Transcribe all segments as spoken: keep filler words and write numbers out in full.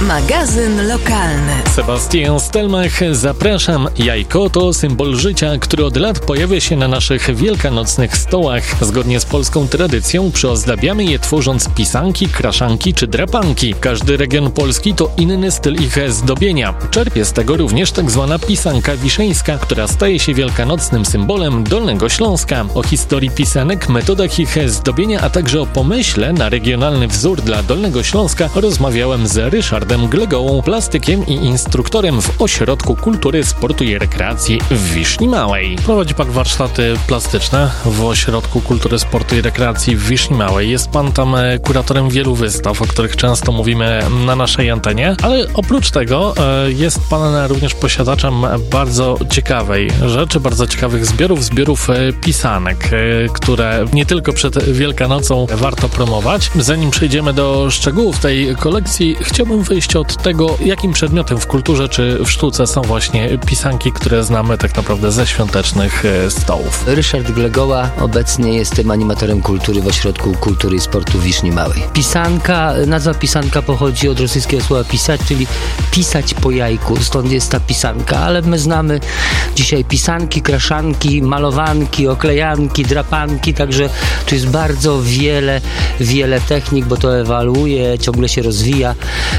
Magazyn lokalny. Sebastian Stelmach, zapraszam. Jajko to symbol życia, który od lat pojawia się na naszych wielkanocnych stołach. Zgodnie z polską tradycją przyozdabiamy je tworząc pisanki, kraszanki czy drapanki. Każdy region Polski to inny styl ich zdobienia. Czerpie z tego również tak zwana pisanka wiszeńska, która staje się wielkanocnym symbolem Dolnego Śląska. O historii pisanek, metodach ich zdobienia, a także o pomyśle na regionalny wzór dla Dolnego Śląska rozmawiałem z Ryszardem Glegołą, plastykiem i instruktorem w Ośrodku Kultury, Sportu i Rekreacji w Wiszni Małej. Prowadzi pan warsztaty plastyczne w Ośrodku Kultury, Sportu i Rekreacji w Wiszni Małej. Jest pan tam kuratorem wielu wystaw, o których często mówimy na naszej antenie, ale oprócz tego jest pan również posiadaczem bardzo ciekawej rzeczy, bardzo ciekawych zbiorów, zbiorów pisanek, które nie tylko przed Wielkanocą warto promować. Zanim przejdziemy do szczegółów tej kolekcji, chciałbym wyjść od tego, jakim przedmiotem w kulturze czy w sztuce są właśnie pisanki, które znamy tak naprawdę ze świątecznych stołów. Ryszard Glegoła, obecnie jestem animatorem kultury w Ośrodku Kultury i Sportu w Wiszni Małej. Pisanka, nazwa pisanka pochodzi od rosyjskiego słowa pisać, czyli pisać po jajku, stąd jest ta pisanka, ale my znamy dzisiaj pisanki, kraszanki, malowanki, oklejanki, drapanki, także tu jest bardzo wiele, wiele technik, bo to ewoluuje, ciągle się rozwija,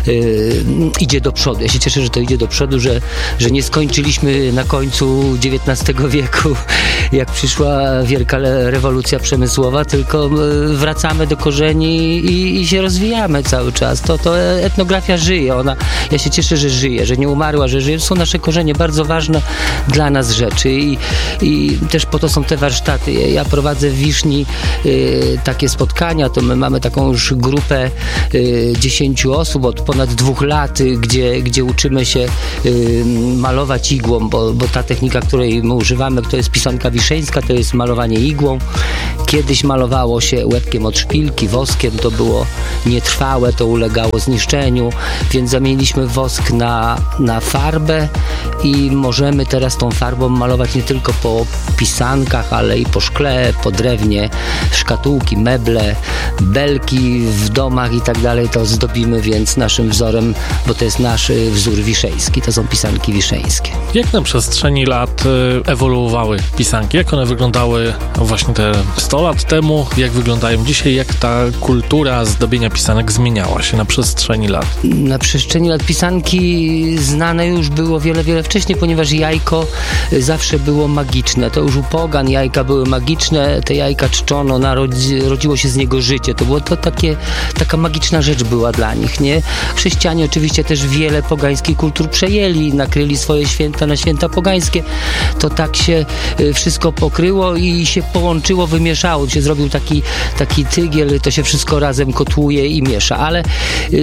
yy, idzie do przodu. Ja się cieszę, że to idzie do przodu, że, że nie skończyliśmy na końcu dziewiętnastego wieku, jak przyszła wielka rewolucja przemysłowa, tylko wracamy do korzeni i, i się rozwijamy cały czas. To, to etnografia żyje, ona, ja się cieszę, że żyje, że nie umarła, że żyje. To są nasze korzenie, bardzo ważne dla nas rzeczy i, i też po to są te warsztaty. Ja prowadzę w Wiszni y, takie spotkania, to my mamy taką już grupę y, dziesięciu osób od ponad dwóch lat, y, gdzie, gdzie uczymy się y, malować igłą, bo, bo ta technika, której my używamy, to jest pisanka wiszeńska, to jest malowanie igłą. Kiedyś malowało się łebkiem od szpilki, woskiem, to było nietrwałe, to ulegało zniszczeniu, więc zamieniliśmy wosk na, na farbę i możemy teraz tą farbą malować nie tylko po pisankach, ale i po szkle, po drewnie, szkatułki, meble, belki w domach i tak dalej, to zdobimy więc naszym wzorem, bo to jest nasz wzór wiszeński, to są pisanki wiszeńskie. Jak na przestrzeni lat ewoluowały pisanki? Jak one wyglądały właśnie te sto lat temu? Jak wyglądają dzisiaj? Jak ta kultura zdobienia pisanek zmieniała się na przestrzeni lat? Na przestrzeni lat pisanki znane już było wiele, wiele wcześniej, ponieważ jajko zawsze było magiczne. To już u pogan jajka były magiczne, te jajka czczono, narodzi, rodziło się z niego życie. To było to takie, taka magiczna rzecz była dla nich, nie? Chrześcijanie oczywiście też wiele pogańskich kultur przejęli, nakryli swoje święta na święta pogańskie. To tak się wszystko pokryło i się połączyło, wymieszało. Się zrobił taki, taki tygiel, to się wszystko razem kotłuje i miesza. Ale yy,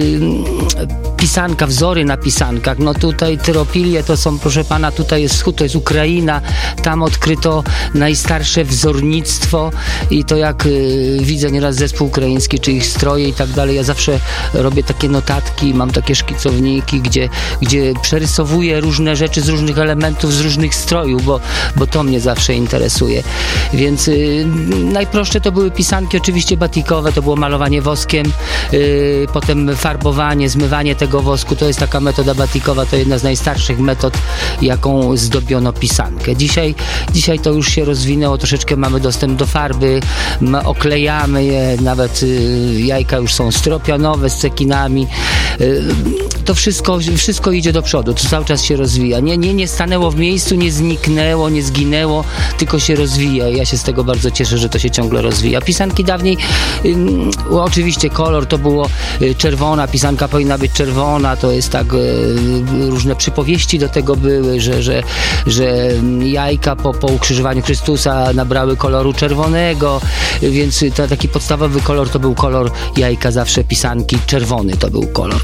pisanka, wzory na pisankach, no tutaj tyropilie to są, proszę pana, tutaj jest wschód, to jest Ukraina, tam odkryto najstarsze wzornictwo i to jak y, widzę nieraz zespół ukraiński, czy ich stroje i tak dalej, ja zawsze robię takie notatki, mam takie szkicowniki, gdzie, gdzie przerysowuję różne rzeczy z różnych elementów, z różnych strojów, bo, bo to mnie zawsze interesuje. Więc y, najprostsze to były pisanki oczywiście batikowe, to było malowanie woskiem, y, potem farbowanie, zmywanie tego wosku, to jest taka metoda batikowa, to jedna z najstarszych metod, jaką zdobiono pisankę. Dzisiaj, dzisiaj to już się rozwinęło, troszeczkę mamy dostęp do farby, ma, oklejamy je, nawet y, jajka już są stropianowe z cekinami. Y, to wszystko, wszystko idzie do przodu, to cały czas się rozwija. Nie, nie, nie stanęło w miejscu, nie zniknęło, nie zginęło, tylko się rozwija. Ja się z tego bardzo cieszę, że to się ciągle rozwija. Pisanki dawniej, y, oczywiście kolor to było y, czerwona, pisanka powinna być czerwona, to jest tak, y, różne przypowieści do tego były, że, że, że jajka po, po ukrzyżowaniu Chrystusa nabrały koloru czerwonego, więc to, taki podstawowy kolor to był kolor jajka, zawsze pisanki, czerwony to był kolor.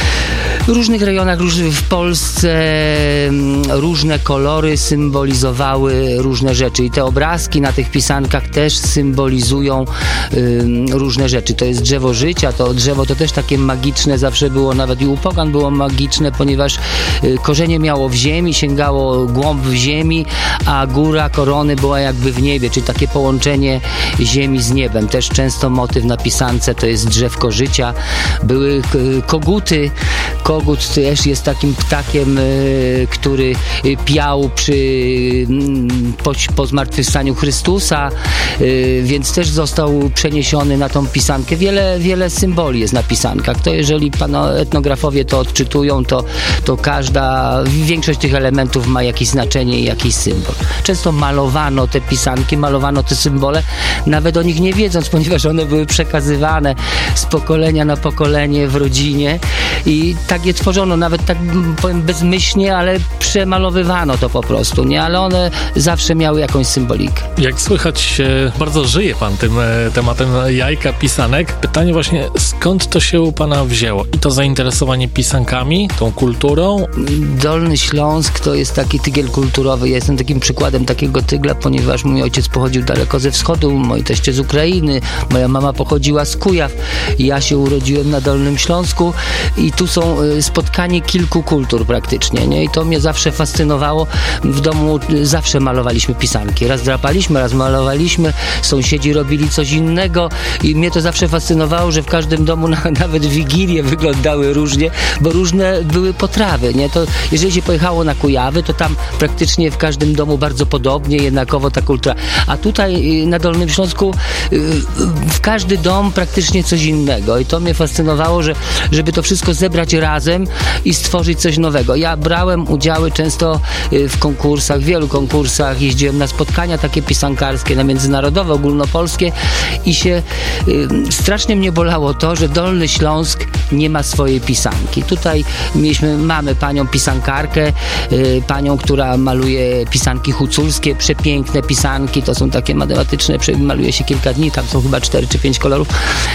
W różnych rejonach w Polsce różne kolory symbolizowały różne rzeczy i te obrazki na tych pisankach też symbolizują różne rzeczy. To jest drzewo życia, to drzewo to też takie magiczne zawsze było, nawet i u pogan było magiczne, ponieważ korzenie miało w ziemi, sięgało głąb w ziemi, a góra korony była jakby w niebie, czyli takie połączenie ziemi z niebem. Też często motyw na pisance to jest drzewko życia. Były koguty, Kogut też jest takim ptakiem, który piał przy, po, po zmartwychwstaniu Chrystusa, więc też został przeniesiony na tą pisankę. Wiele, wiele symboli jest na pisankach. To jeżeli pana etnografowie to odczytują, to, to każda, większość tych elementów ma jakieś znaczenie i jakiś symbol. Często malowano te pisanki, malowano te symbole, nawet o nich nie wiedząc, ponieważ one były przekazywane z pokolenia na pokolenie w rodzinie i tak je tworzono, nawet tak powiem bezmyślnie, ale przemalowywano to po prostu, nie? Ale one zawsze miały jakąś symbolikę. Jak słychać, bardzo żyje pan tym tematem jajka, pisanek. Pytanie właśnie, skąd to się u pana wzięło? I to zainteresowanie pisankami, tą kulturą? Dolny Śląsk to jest taki tygiel kulturowy. Ja jestem takim przykładem takiego tygla, ponieważ mój ojciec pochodził daleko ze wschodu, moi teście z Ukrainy, moja mama pochodziła z Kujaw. Ja się urodziłem na Dolnym Śląsku i tu są spotkanie kilku kultur praktycznie, nie? I to mnie zawsze fascynowało. W domu zawsze malowaliśmy pisanki. Raz drapaliśmy, raz malowaliśmy, sąsiedzi robili coś innego i mnie to zawsze fascynowało, że w każdym domu na, nawet wigilie wyglądały różnie, bo różne były potrawy, nie? To jeżeli się pojechało na Kujawy, to tam praktycznie w każdym domu bardzo podobnie, jednakowo ta kultura. A tutaj na Dolnym Śląsku w każdy dom praktycznie coś innego i to mnie fascynowało, że żeby to wszystko zebrać razem i stworzyć coś nowego. Ja brałem udziały często w konkursach, w wielu konkursach, jeździłem na spotkania takie pisankarskie, na międzynarodowe, ogólnopolskie i się y, strasznie mnie bolało to, że Dolny Śląsk nie ma swojej pisanki. Tutaj mieliśmy, mamy panią pisankarkę, y, panią, która maluje pisanki huculskie, przepiękne pisanki, to są takie matematyczne, maluje się kilka dni, tam są chyba cztery czy pięć kolorów,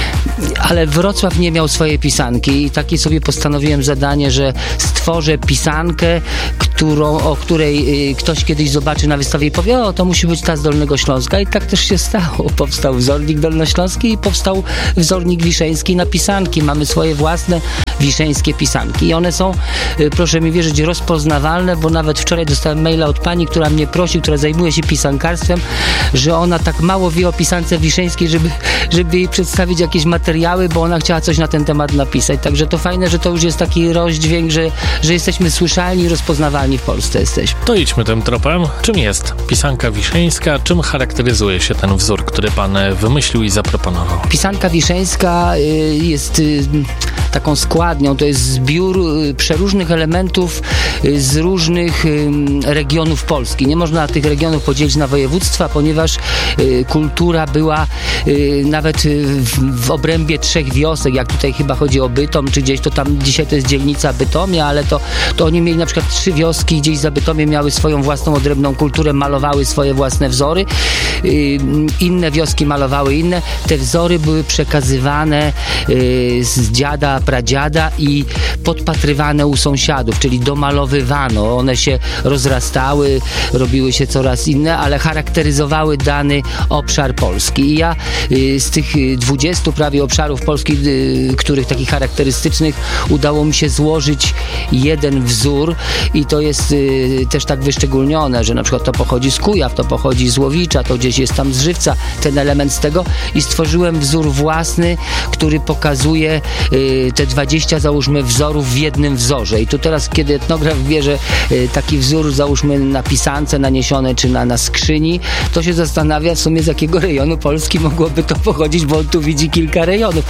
ale Wrocław nie miał swojej pisanki i takie sobie postanowiłem zadanie, że stworzę pisankę, którą, o której y, ktoś kiedyś zobaczy na wystawie i powie, o, to musi być ta z Dolnego Śląska i tak też się stało. Powstał wzornik dolnośląski i powstał wzornik wiszeński na pisanki. Mamy swoje własne wiszeńskie pisanki i one są, y, proszę mi wierzyć, rozpoznawalne, bo nawet wczoraj dostałem maila od pani, która mnie prosi, która zajmuje się pisankarstwem, że ona tak mało wie o pisance wiszeńskiej, żeby, żeby jej przedstawić jakieś materiały, bo ona chciała coś na ten temat napisać. Także to fajne, że to już jest taki rozdźwięk, że, że jesteśmy słyszalni i rozpoznawalni w Polsce jesteśmy. To idźmy tym tropem. Czym jest pisanka wiszeńska? Czym charakteryzuje się ten wzór, który pan wymyślił i zaproponował? Pisanka wiszeńska y, jest y, taką składnią, to jest zbiór y, przeróżnych elementów y, z różnych y, regionów Polski. Nie można tych regionów podzielić na województwa, ponieważ y, kultura była y, nawet y, w, w obrębie trzech wiosek, jak tutaj chyba chodzi o Bytom, czy gdzieś to tam, dzisiaj to jest dzielnica Bytomia, ale to, to oni mieli na przykład trzy wioski gdzieś za Bytomiem, miały swoją własną odrębną kulturę, malowały swoje własne wzory, y, inne wioski malowały inne. Te wzory były przekazywane y, z dziada, pradziada i podpatrywane u sąsiadów, czyli domalowywano. One się rozrastały, robiły się coraz inne, ale charakteryzowały dany obszar Polski. I ja y, z tych dwudziestu prawie obszarów Polski, y, których takich charakterystycznych udało mi się złożyć jeden wzór i to jest y, też tak wyszczególnione, że na przykład to pochodzi z Kujaw, to pochodzi z Łowicza, to gdzieś jest tam z Żywca, ten element z tego i stworzyłem wzór własny, który pokazuje y, te dwadzieścia, załóżmy, wzorów w jednym wzorze. I tu teraz, kiedy etnograf bierze y, taki wzór, załóżmy, na pisance naniesione, czy na, na skrzyni, to się zastanawia w sumie, z jakiego rejonu Polski mogłoby to pochodzić, bo on tu widzi kilka rejonów.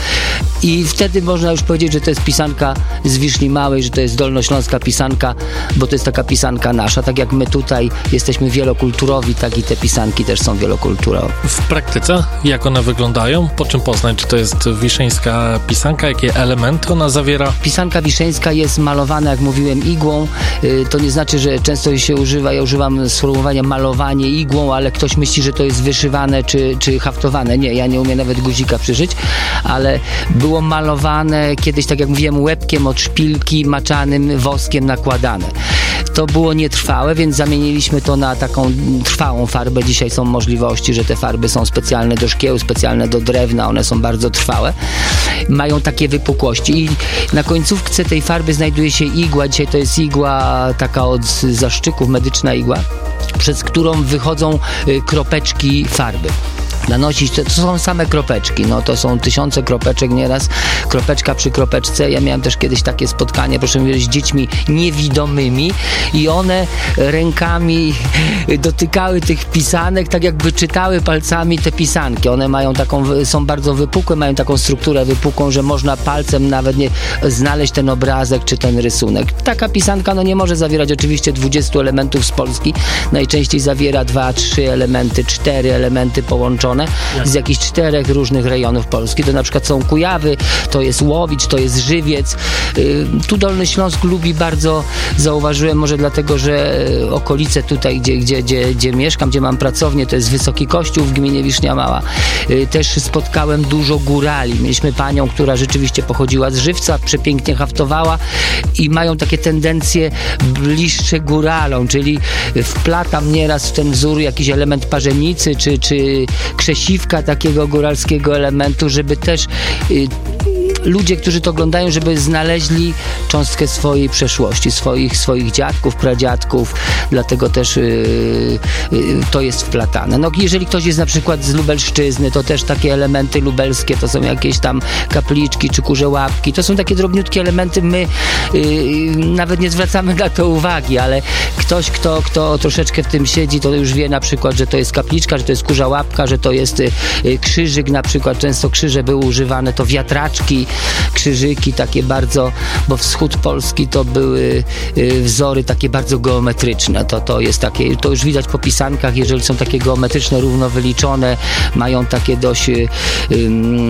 I wtedy można już powiedzieć, że to jest pisanka z Wiszni Małej, że to jest dolnośląska pisanka, bo to jest taka pisanka nasza. Tak jak my tutaj jesteśmy wielokulturowi, tak i te pisanki też są wielokulturowe. W praktyce jak one wyglądają? Po czym poznać, czy to jest wiszeńska pisanka? Jakie elementy ona zawiera? Pisanka wiszeńska jest malowana, jak mówiłem, igłą. Yy, to nie znaczy, że często się używa, ja używam sformułowania malowanie igłą, ale ktoś myśli, że to jest wyszywane czy, czy haftowane. Nie, ja nie umiem nawet guzika przyszyć, ale było malowane kiedyś, tak jak mówiłem, łebkiem od szpilki, maczanym woskiem nakładane. To było nietrwałe, więc zamieniliśmy to na taką trwałą farbę. Dzisiaj są możliwości, że te farby są specjalne do szkieł, specjalne do drewna, one są bardzo trwałe. Mają takie wypukłości i na końcówce tej farby znajduje się igła. Dzisiaj to jest igła taka od zaszczyków, medyczna igła, przez którą wychodzą kropeczki farby. nanosić, to, to są same kropeczki, no to są tysiące kropeczek nieraz, kropeczka przy kropeczce. Ja miałem też kiedyś takie spotkanie, proszę mówić, z dziećmi niewidomymi i one rękami dotykały tych pisanek, tak jakby czytały palcami te pisanki. One mają taką, są bardzo wypukłe, mają taką strukturę wypukłą, że można palcem nawet nie znaleźć ten obrazek czy ten rysunek. Taka pisanka no nie może zawierać oczywiście dwudziestu elementów z Polski, najczęściej zawiera dwa, trzy elementy, cztery elementy połączone z jakichś czterech różnych rejonów Polski. To na przykład są Kujawy, to jest Łowicz, to jest Żywiec. Yy, tu Dolny Śląsk lubi bardzo, zauważyłem, może dlatego, że okolice tutaj, gdzie, gdzie, gdzie, gdzie mieszkam, gdzie mam pracownię, to jest Wysoki Kościół w gminie Wisznia Mała. Yy, też spotkałem dużo górali. Mieliśmy panią, która rzeczywiście pochodziła z Żywca, przepięknie haftowała i mają takie tendencje bliższe góralom, czyli wplatam nieraz w ten wzór jakiś element parzenicy, czy, czy krzesiwka takiego góralskiego elementu, żeby też y, ludzie, którzy to oglądają, żeby znaleźli cząstkę swojej przeszłości, swoich, swoich dziadków, pradziadków, dlatego też yy, yy, to jest wplatane. No, jeżeli ktoś jest na przykład z Lubelszczyzny, to też takie elementy lubelskie, to są jakieś tam kapliczki czy kurze łapki, to są takie drobniutkie elementy, my yy, nawet nie zwracamy na to uwagi, ale ktoś, kto, kto troszeczkę w tym siedzi, to już wie na przykład, że to jest kapliczka, że to jest kurza łapka, że to jest yy, krzyżyk na przykład, często krzyże były używane, to wiatraczki, krzyżyki takie bardzo, bo wschód Polski to były y, wzory takie bardzo geometryczne, to, to jest takie, to już widać po pisankach, jeżeli są takie geometryczne, równo wyliczone, mają takie dość y, y,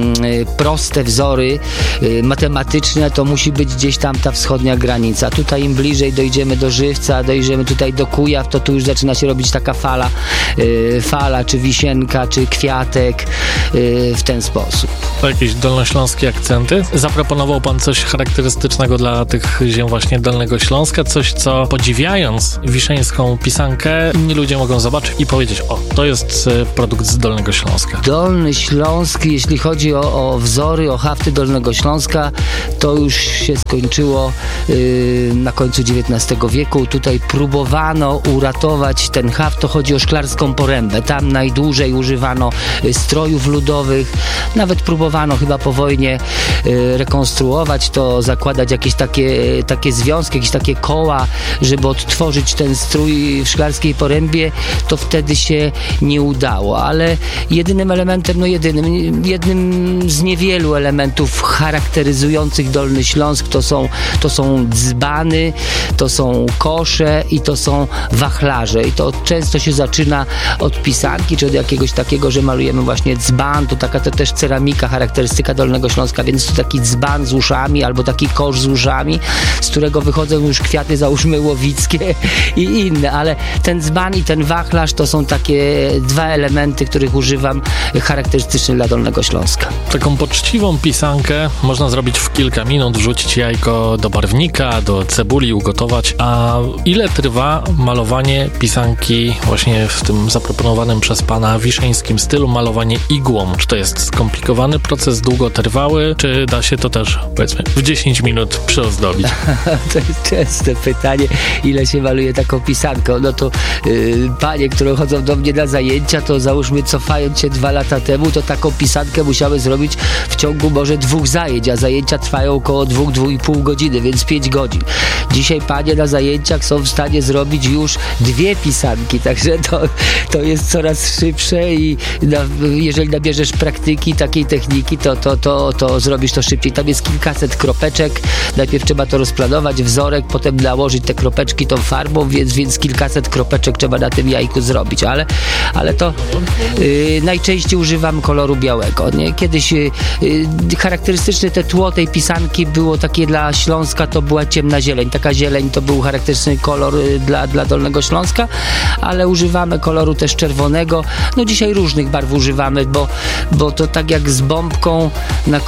proste wzory y, matematyczne, to musi być gdzieś tam ta wschodnia granica. Tutaj im bliżej dojdziemy do Żywca, dojdziemy tutaj do Kujaw, to tu już zaczyna się robić taka fala, y, fala, czy wisienka, czy kwiatek y, w ten sposób. To jakieś dolnośląskie akcenty? Zaproponował pan coś charakterystycznego dla tych ziem właśnie Dolnego Śląska, coś, co podziwiając wiszeńską pisankę, inni ludzie mogą zobaczyć i powiedzieć, o, to jest produkt z Dolnego Śląska. Dolny Śląsk, jeśli chodzi o, o wzory, o hafty Dolnego Śląska, to już się skończyło yy, na końcu dziewiętnastego wieku. Tutaj próbowano uratować ten haft, to chodzi o Szklarską Porębę. Tam najdłużej używano strojów ludowych, nawet próbowano chyba po wojnie rekonstruować to, zakładać jakieś takie, takie związki, jakieś takie koła, żeby odtworzyć ten strój w Szklarskiej Porębie, to wtedy się nie udało, ale jedynym elementem, no jedynym, jednym z niewielu elementów charakteryzujących Dolny Śląsk to są, to są dzbany, to są kosze i to są wachlarze i to często się zaczyna od pisanki, czy od jakiegoś takiego, że malujemy właśnie dzban, to taka to też ceramika, charakterystyka Dolnego Śląska, więc to taki dzban z uszami albo taki kosz z uszami, z którego wychodzą już kwiaty, załóżmy łowickie i inne, ale ten dzban i ten wachlarz to są takie dwa elementy, których używam charakterystyczne dla Dolnego Śląska. Taką poczciwą pisankę można zrobić w kilka minut, wrzucić jajko do barwnika, do cebuli, ugotować. A ile trwa malowanie pisanki właśnie w tym zaproponowanym przez pana wiszeńskim stylu, malowanie igłą? Czy to jest skomplikowany proces, długotrwały, czy da się to też, powiedzmy, w dziesięć minut przyozdobić? To jest częste pytanie, ile się maluje taką pisankę. No to yy, panie, które chodzą do mnie na zajęcia, to załóżmy cofając się dwa lata temu, to taką pisankę musiały zrobić w ciągu może dwóch zajęć, a zajęcia trwają około dwóch, dwóch i pół godziny, więc pięć godzin. Dzisiaj panie na zajęciach są w stanie zrobić już dwie pisanki, także to, to jest coraz szybsze i na, jeżeli nabierzesz praktyki takiej techniki, to, to, to, to zrobisz to szybciej. Tam jest kilkaset kropeczek, najpierw trzeba to rozplanować, wzorek, potem nałożyć te kropeczki tą farbą, więc, więc kilkaset kropeczek trzeba na tym jajku zrobić, ale, ale to yy, najczęściej używam koloru białego. Nie? Kiedyś yy, yy, charakterystyczne te tło tej pisanki było takie dla Śląska, to była ciemna zieleń. Taka zieleń to był charakterystyczny kolor yy, dla, dla Dolnego Śląska, ale używamy koloru też czerwonego. No dzisiaj różnych barw używamy, bo, bo to tak jak z bombką na kolor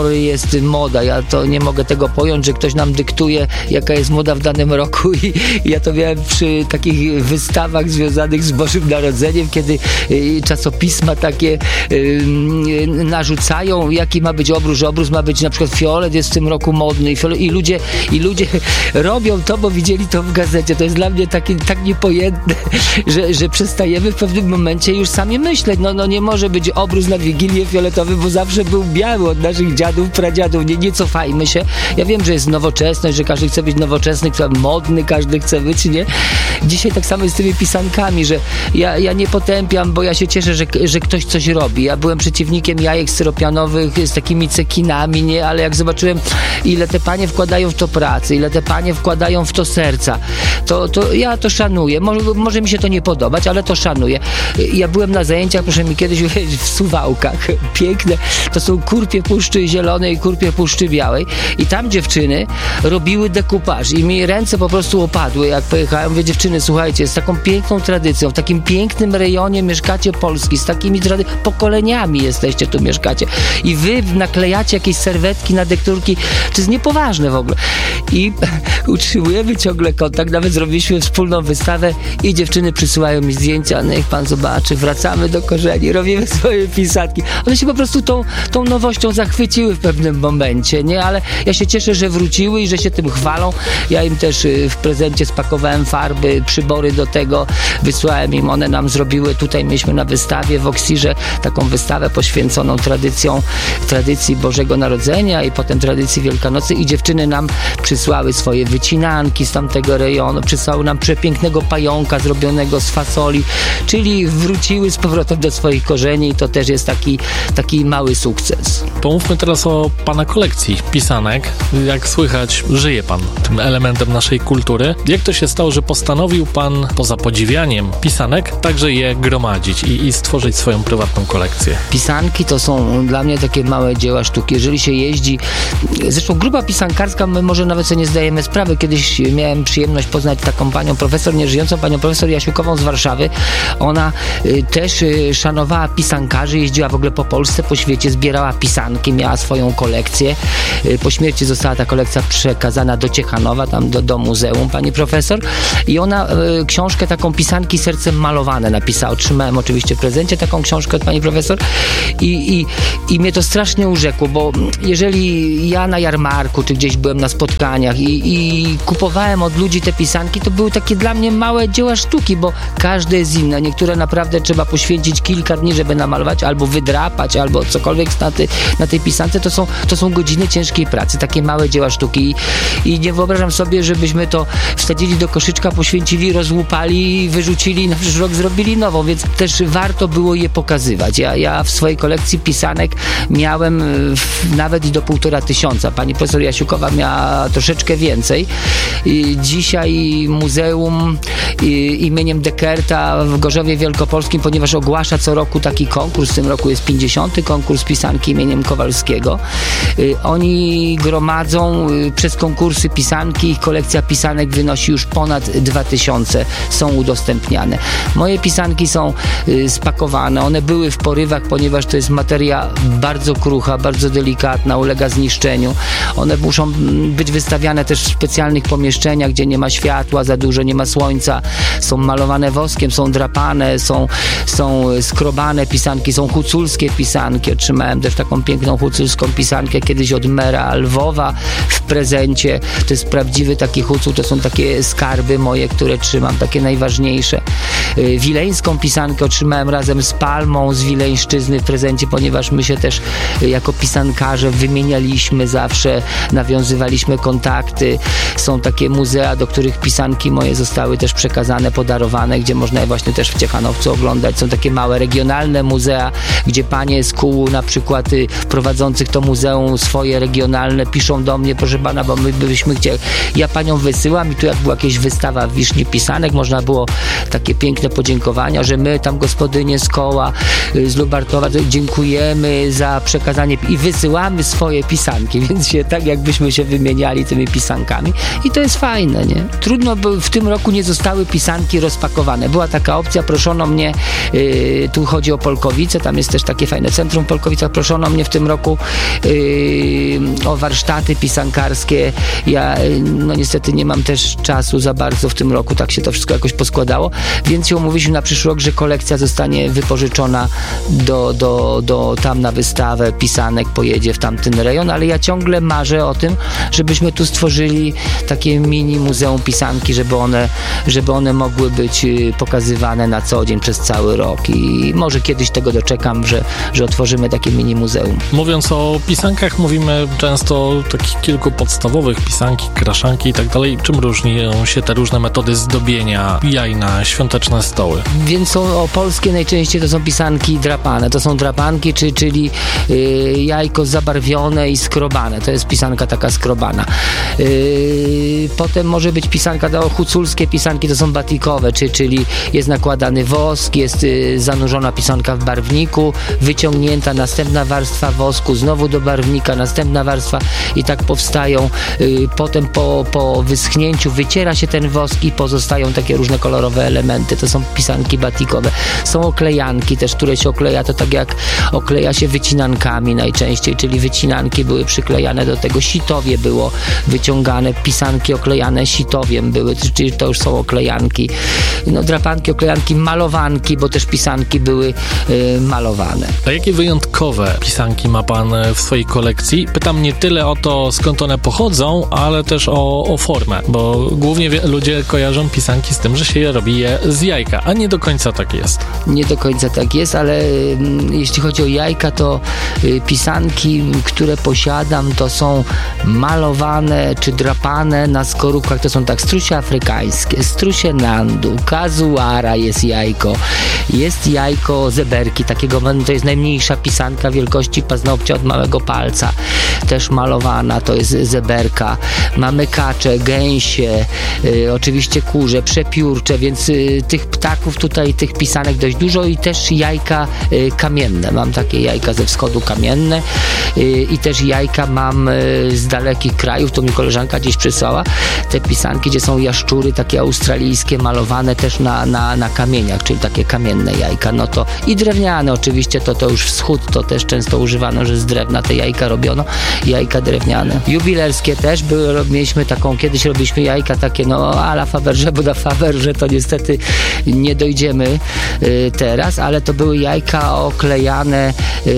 pory jest moda. Ja to nie mogę tego pojąć, że ktoś nam dyktuje, jaka jest moda w danym roku i, i ja to miałem przy takich wystawach związanych z Bożym Narodzeniem, kiedy y, czasopisma takie y, narzucają, jaki ma być obrus, że obrus ma być na przykład fiolet jest w tym roku modny i, fiolet, i, ludzie, i ludzie robią to, bo widzieli to w gazecie. To jest dla mnie takie, tak niepojętne, że, że przestajemy w pewnym momencie już sami myśleć. No, no nie może być obrus na Wigilię fioletowy, bo zawsze był biały od naszych dziadów, pradziadów. Nie, nie cofajmy się. Ja wiem, że jest nowoczesność, że każdy chce być nowoczesny, modny, każdy chce być, nie? Dzisiaj tak samo jest z tymi pisankami, że ja, ja nie potępiam, bo ja się cieszę, że, że ktoś coś robi. Ja byłem przeciwnikiem jajek styropianowych z takimi cekinami, nie? Ale jak zobaczyłem, ile te panie wkładają w to pracy, ile te panie wkładają w to serca, to, to ja to szanuję. Może, może mi się to nie podobać, ale to szanuję. Ja byłem na zajęciach, proszę mi kiedyś w Suwałkach. Piękne. To są kurpie Puszczy Zielonej i kurpie Puszczy Białej. I tam dziewczyny robiły dekupaż i mi ręce po prostu opadły, jak pojechałem. Mówię, dziewczyny, słuchajcie, z taką piękną tradycją, w takim pięknym rejonie mieszkacie Polski, z takimi trady- pokoleniami jesteście tu, mieszkacie. I wy naklejacie jakieś serwetki na dekturki. To jest niepoważne w ogóle. I utrzymujemy ciągle kontakt, nawet zrobiliśmy wspólną wystawę i dziewczyny przysyłają mi zdjęcia, niech pan zobaczy, wracamy do korzeni, robimy swoje pisanki. One się po prostu tą, tą nowością zachwyciły w pewnym momencie, nie? Ale ja się cieszę, że wróciły i że się tym chwalą. Ja im też w prezencie spakowałem farby, przybory do tego, wysłałem im, one nam zrobiły, tutaj mieliśmy na wystawie w Oksirze taką wystawę poświęconą tradycją, tradycji Bożego Narodzenia i potem tradycji Wielkanocy i dziewczyny nam przysłały swoje wycinanki z tamtego rejonu, przysłały nam przepięknego pająka zrobionego z fasoli, czyli wróciły z powrotem do swoich korzeni i to też jest taki, taki mały sukces. Pomówmy teraz o pana kolekcji pisanek. Jak słychać, żyje pan tym elementem naszej kultury. Jak to się stało, że postanowił pan poza podziwianiem pisanek także je gromadzić i, i stworzyć swoją prywatną kolekcję? Pisanki to są dla mnie takie małe dzieła sztuki. Jeżeli się jeździ, zresztą grupa pisankarska, my może nawet sobie nie zdajemy sprawy. Kiedyś miałem przyjemność poznać taką panią profesor, nieżyjącą panią profesor Jasiukową z Warszawy. Ona y, też y, szanowała pisankarzy, jeździła w ogóle po Polsce, po świecie, zbierała pisanki, miała swoją kolekcję. Y, po śmierci została ta kolekcja przekazana do Ciechanowa, tam do, do muzeum pani profesor i ona y, książkę taką Pisanki sercem malowane napisała. Otrzymałem oczywiście w prezencie taką książkę od pani profesor i, i, i mnie to strasznie urzekło, bo jeżeli ja na jarmarku, czy gdzieś byłem na spotkaniach i, i kupowałem od ludzi te pisanki, to były takie dla mnie małe dzieła sztuki, bo każde jest inne. Niektóre naprawdę trzeba poświęcić kilka dni, żeby namalować, albo wydrapać, albo cokolwiek na, ty, na tej pisance. To są, to są godziny ciężkiej pracy, takie małe dzieła sztuki i, i nie wyobrażam sobie, żebyśmy to wsadzili do koszyczka, poświęcili, rozłupali, wyrzucili i na przyszły rok zrobili nową, więc też warto było je pokazywać. Ja, ja w swojej kolekcji pisanek miałem w, nawet i do półtora tysiąca. Pani profesor Jasiukowa miała troszeczkę więcej. I dzisiaj muzeum i, imieniem Dekerta w Gorzowie Wielkopolskim, ponieważ ogłasza co roku taki konkurs, w tym roku jest pięćdziesiąty konkurs pisanki imieniem Kowalskiego. Y, oni gromadzą y, przez konkursy pisanki, ich kolekcja pisanek wynosi już ponad dwa tysiące, są udostępniane. Moje pisanki są y, spakowane, one były w porywach, ponieważ to jest materia bardzo krucha, bardzo delikatna, ulega zniszczeniu. One muszą być wystawiane też w specjalnych pomieszczeniach, gdzie nie ma światła za dużo, nie ma słońca, są malowane woskiem, są drapane, są, są skrobane pisanki, są huculskie pisanki. Otrzymałem też taką piękną huculską pisankę kiedyś od mera Lwowa w prezencie. To jest prawdziwy taki hucul, to są takie skarby moje, które trzymam, takie najważniejsze. Wileńską pisankę otrzymałem razem z Palmą z Wileńszczyzny w prezencie, ponieważ my się też jako pisankarze wymienialiśmy zawsze, nawiązywaliśmy kontakty. Są takie muzea, do których pisanki moje zostały też przekazane, podarowane, gdzie można je właśnie też w Ciechanowcu oglądać. Są takie małe regionalne muzea, gdzie panie z kół na przykład y, prowadzących to muzeum swoje regionalne piszą do mnie, proszę pana, bo my byśmy chcieli, ja panią wysyłam i tu jak była jakaś wystawa w Wiszni Pisanek, można było takie piękne różne podziękowania, że my tam gospodynie z koła, z Lubartowa dziękujemy za przekazanie i wysyłamy swoje pisanki, więc się tak jakbyśmy się wymieniali tymi pisankami i to jest fajne, nie? Trudno, bo w tym roku nie zostały pisanki rozpakowane. Była taka opcja, proszono mnie, yy, tu chodzi o Polkowice, tam jest też takie fajne centrum w Polkowicach, proszono mnie w tym roku yy, o warsztaty pisankarskie. Ja no niestety nie mam też czasu za bardzo w tym roku, tak się to wszystko jakoś poskładało, więc się umówiliśmy na przyszły rok, że kolekcja zostanie wypożyczona do, do, do tam na wystawę pisanek, pojedzie w tamten rejon, ale ja ciągle marzę o tym, żebyśmy tu stworzyli takie mini muzeum pisanki, żeby one, żeby one mogły być pokazywane na co dzień przez cały rok i może kiedyś tego doczekam, że, że otworzymy takie mini muzeum. Mówiąc o pisankach, mówimy często o takich kilku podstawowych, pisanki, kraszanki i tak dalej. Czym różnią się te różne metody zdobienia jaj na świąteczne stoły? Więc są o polskie najczęściej to są pisanki drapane. To są drapanki, czy, czyli yy, jajko zabarwione i skrobane. To jest pisanka taka skrobana. Yy, potem może być pisanka, to huculskie pisanki to są batikowe, czy, czyli jest nakładany wosk, jest yy, zanurzona pisanka w barwniku, wyciągnięta następna warstwa wosku, znowu do barwnika, następna warstwa i tak powstają. Yy, potem po, po wyschnięciu wyciera się ten wosk i pozostają takie różne kolorowe elementy. To są pisanki batikowe. Są oklejanki też, które się okleja, to tak jak okleja się wycinankami najczęściej, czyli wycinanki były przyklejane do tego, sitowie było wyciągane, pisanki oklejane sitowiem były, czyli to już są oklejanki. No drapanki, oklejanki, malowanki, bo też pisanki były y, malowane. A jakie wyjątkowe pisanki ma pan w swojej kolekcji? Pytam nie tyle o to, skąd one pochodzą, ale też o, o formę, bo głównie wie, ludzie kojarzą pisanki z tym, że się je robi je z jajka, a nie do końca tak jest. Nie do końca tak jest, ale y, jeśli chodzi o jajka, to y, pisanki, które posiadam, to są malowane czy drapane na skorupkach. To są tak strusie afrykańskie, strusie nandu, kazuara jest jajko, jest jajko zeberki, takiego, to jest najmniejsza pisanka wielkości paznokcia od małego palca, też malowana, to jest zeberka. Mamy kacze, gęsie, y, oczywiście kurze, przepiórcze, więc y, tych ptaków tutaj, tych pisanek dość dużo i też jajka y, kamienne. Mam takie jajka ze wschodu kamienne y, i też jajka mam y, z dalekich krajów, to mi koleżanka gdzieś przysłała, te pisanki, gdzie są jaszczury takie australijskie, malowane też na, na, na kamieniach, czyli takie kamienne jajka, no to i drewniane oczywiście, to, to już wschód, to też często używano, że z drewna te jajka robiono, jajka drewniane. Jubilerskie też były, mieliśmy taką, kiedyś robiliśmy jajka takie, no a la Faberże, bo na Faberże to niestety nie dojdziemy y, teraz, ale to były jajka oklejane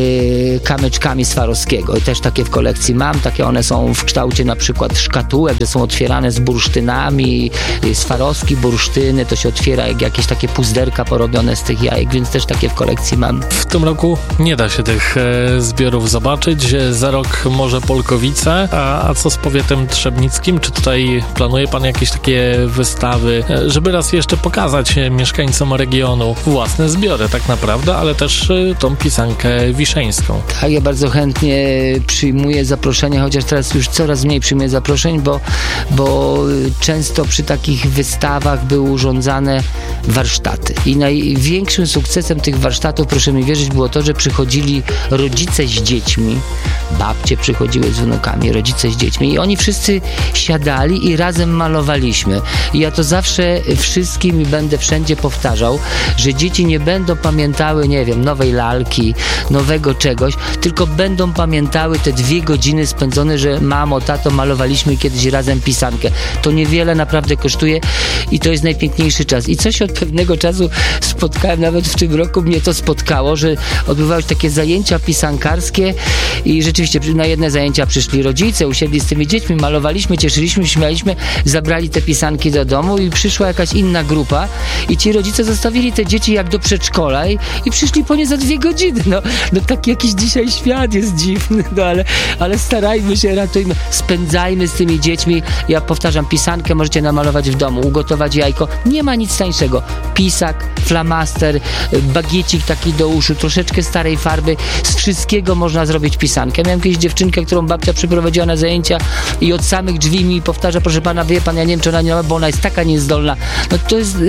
y, kamyczkami Swarowskiego i też takie w kolekcji mam, takie one są w kształcie na przykład szkatułek, które są otwierane z bursztynami, y, Swarowski, bursztyny, to się otwiera jak jakieś takie puzderka porobione z tych jajek, więc też takie w kolekcji mam. W tym roku nie da się tych e, zbiorów zobaczyć, za rok może Polkowice, a, a co z powiatem trzebnickim? Czy tutaj planuje pan jakieś takie wystawy, e, żeby raz jeszcze pokazać mieszkańcom regionu własne zbiory tak naprawdę, ale też e, tą pisankę wiszeńską? Tak, ja bardzo chętnie przyjmuję zaproszenia, chociaż teraz już coraz mniej przyjmuję zaproszeń, bo, bo często przy takich wystawach były urządzane warsztaty i największym sukcesem tych warsztatów, proszę mi wierzyć, było to, że przychodzili rodzice z dziećmi, babcie przychodziły z wnukami, rodzice z dziećmi i oni wszyscy siadali i razem malowaliśmy. I ja to zawsze wszystkim będę wszędzie powtarzał, że dzieci nie będą pamiętały, nie wiem, nowej lalki, nowego czegoś, tylko będą pamiętały te dwie godziny spędzone, że mamo, tato, malowaliśmy kiedyś razem pisankę. To niewiele naprawdę kosztuje i to jest najpiękniejszy czas. I coś od pewnego czasu spotkałem, nawet w tym roku mnie to spotkało, że odbywały się takie zajęcia pisankarskie i rzeczywiście na jedne zajęcia przyszli rodzice, usiedli z tymi dziećmi, malowaliśmy, cieszyliśmy, śmialiśmy, zabrali te pisanki do domu i przyszła jakaś inna grupa i ci rodzice zostawili te dzieci jak do przedszkola i, i przyszli po nie za dwie godziny. No, no taki jakiś dzisiaj świat jest dziwny, no ale, ale starajmy się, ratujmy, spędzajmy z tymi dziećmi. Ja powtarzam, pisankę możecie namalować w domu, ugotować jajko. Nie ma nic tańszego. Pisak, flamaster, bagiecik taki do uszu, troszeczkę starej farby. Z wszystkiego można zrobić pisankę. Miałem kiedyś dziewczynkę, którą babcia przyprowadziła na zajęcia i od samych drzwi mi powtarza, proszę pana, wie pan, ja nie wiem, czy ona nie ma, bo ona jest taka niezdolna. No to jest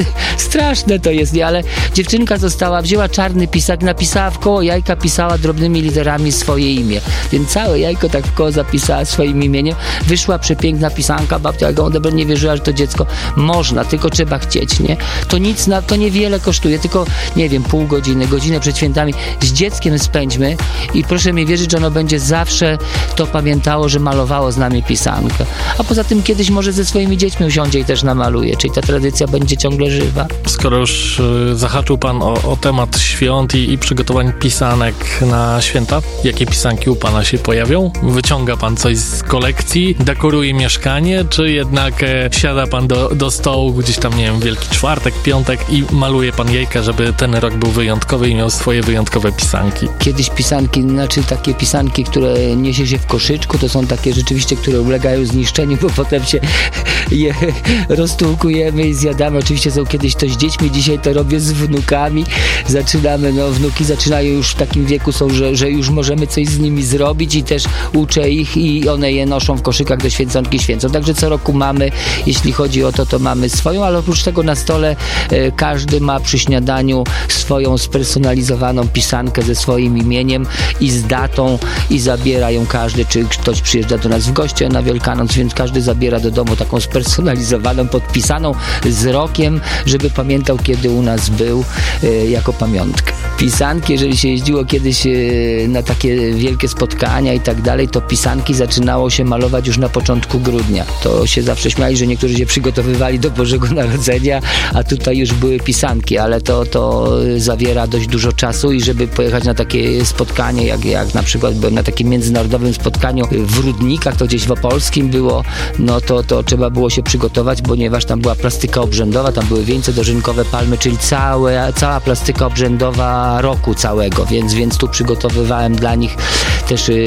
Straszne to jest, nie? Ale dziewczynka została, wzięła czarny pisak, napisała w koło jajka, pisała drobnymi literami swoje imię. Więc całe jajko tak w koło zapisała swoim imieniem. Wyszła przepiękna pisanka, babcia Jagądebel nie wierzyła, że to dziecko można, tylko trzeba chcieć, nie? To nic, na, to niewiele kosztuje, tylko, nie wiem, pół godziny, godzinę przed świętami z dzieckiem spędźmy i proszę mi wierzyć, że ono będzie zawsze to pamiętało, że malowało z nami pisankę. A poza tym kiedyś może ze swoimi dziećmi usiądzie i też namaluje, czyli ta tradycja będzie ciągle żywa. Skoro już y, zahaczył pan o, o temat świąt i, i przygotowań pisanek na święta, jakie pisanki u pana się pojawią? Wyciąga pan coś z kolekcji, dekoruje mieszkanie, czy jednak e, siada pan do, do stołu gdzieś tam, nie wiem, Wielki Czwartek, Piątek i maluje pan jajka, żeby ten rok był wyjątkowy i miał swoje wyjątkowe pisanki? Kiedyś pisanki, znaczy takie pisanki, które niesie się w koszyczku, to są takie rzeczywiście, które ulegają zniszczeniu, bo potem się je roztłukujemy i zjadamy. Oczywiście są kiedyś to z dziećmi, dzisiaj to robię z wnukami. Zaczynamy, no wnuki zaczynają już w takim wieku są, że, że już możemy coś z nimi zrobić i też uczę ich i one je noszą w koszykach do święconki święcą. Także co roku mamy, jeśli chodzi o to, to mamy swoją, ale oprócz tego na stole e, każdy ma przy śniadaniu swoją spersonalizowaną pisankę ze swoim imieniem i z datą i zabiera ją każdy, czy ktoś przyjeżdża do nas w goście na Wielkanoc, więc każdy zabiera do domu taką spersonalizowaną, podpisaną z rokiem, żeby pamiętał, kiedy u nas był e, jako pamiątkę. Pisanki, jeżeli się jeździło kiedyś e, na takie wielkie spotkania i tak dalej, to pisanki zaczynało się malować już na początku grudnia. To się zawsze śmiali, że niektórzy się przygotowywali do Bożego Narodzenia, a tutaj już były pisanki, ale to, to zawiera dość dużo czasu i żeby pojechać na takie spotkanie, jak, jak na przykład byłem na takim międzynarodowym spotkaniu w Rudnikach, to gdzieś w Opolskim było, no to, to trzeba było się przygotować, ponieważ tam była plastyka obrzędowa, tam były wieńce dożynkowe, palmy, czyli całe, cała plastyka obrzędowa roku całego, więc, więc tu przygotowywałem dla nich też yy,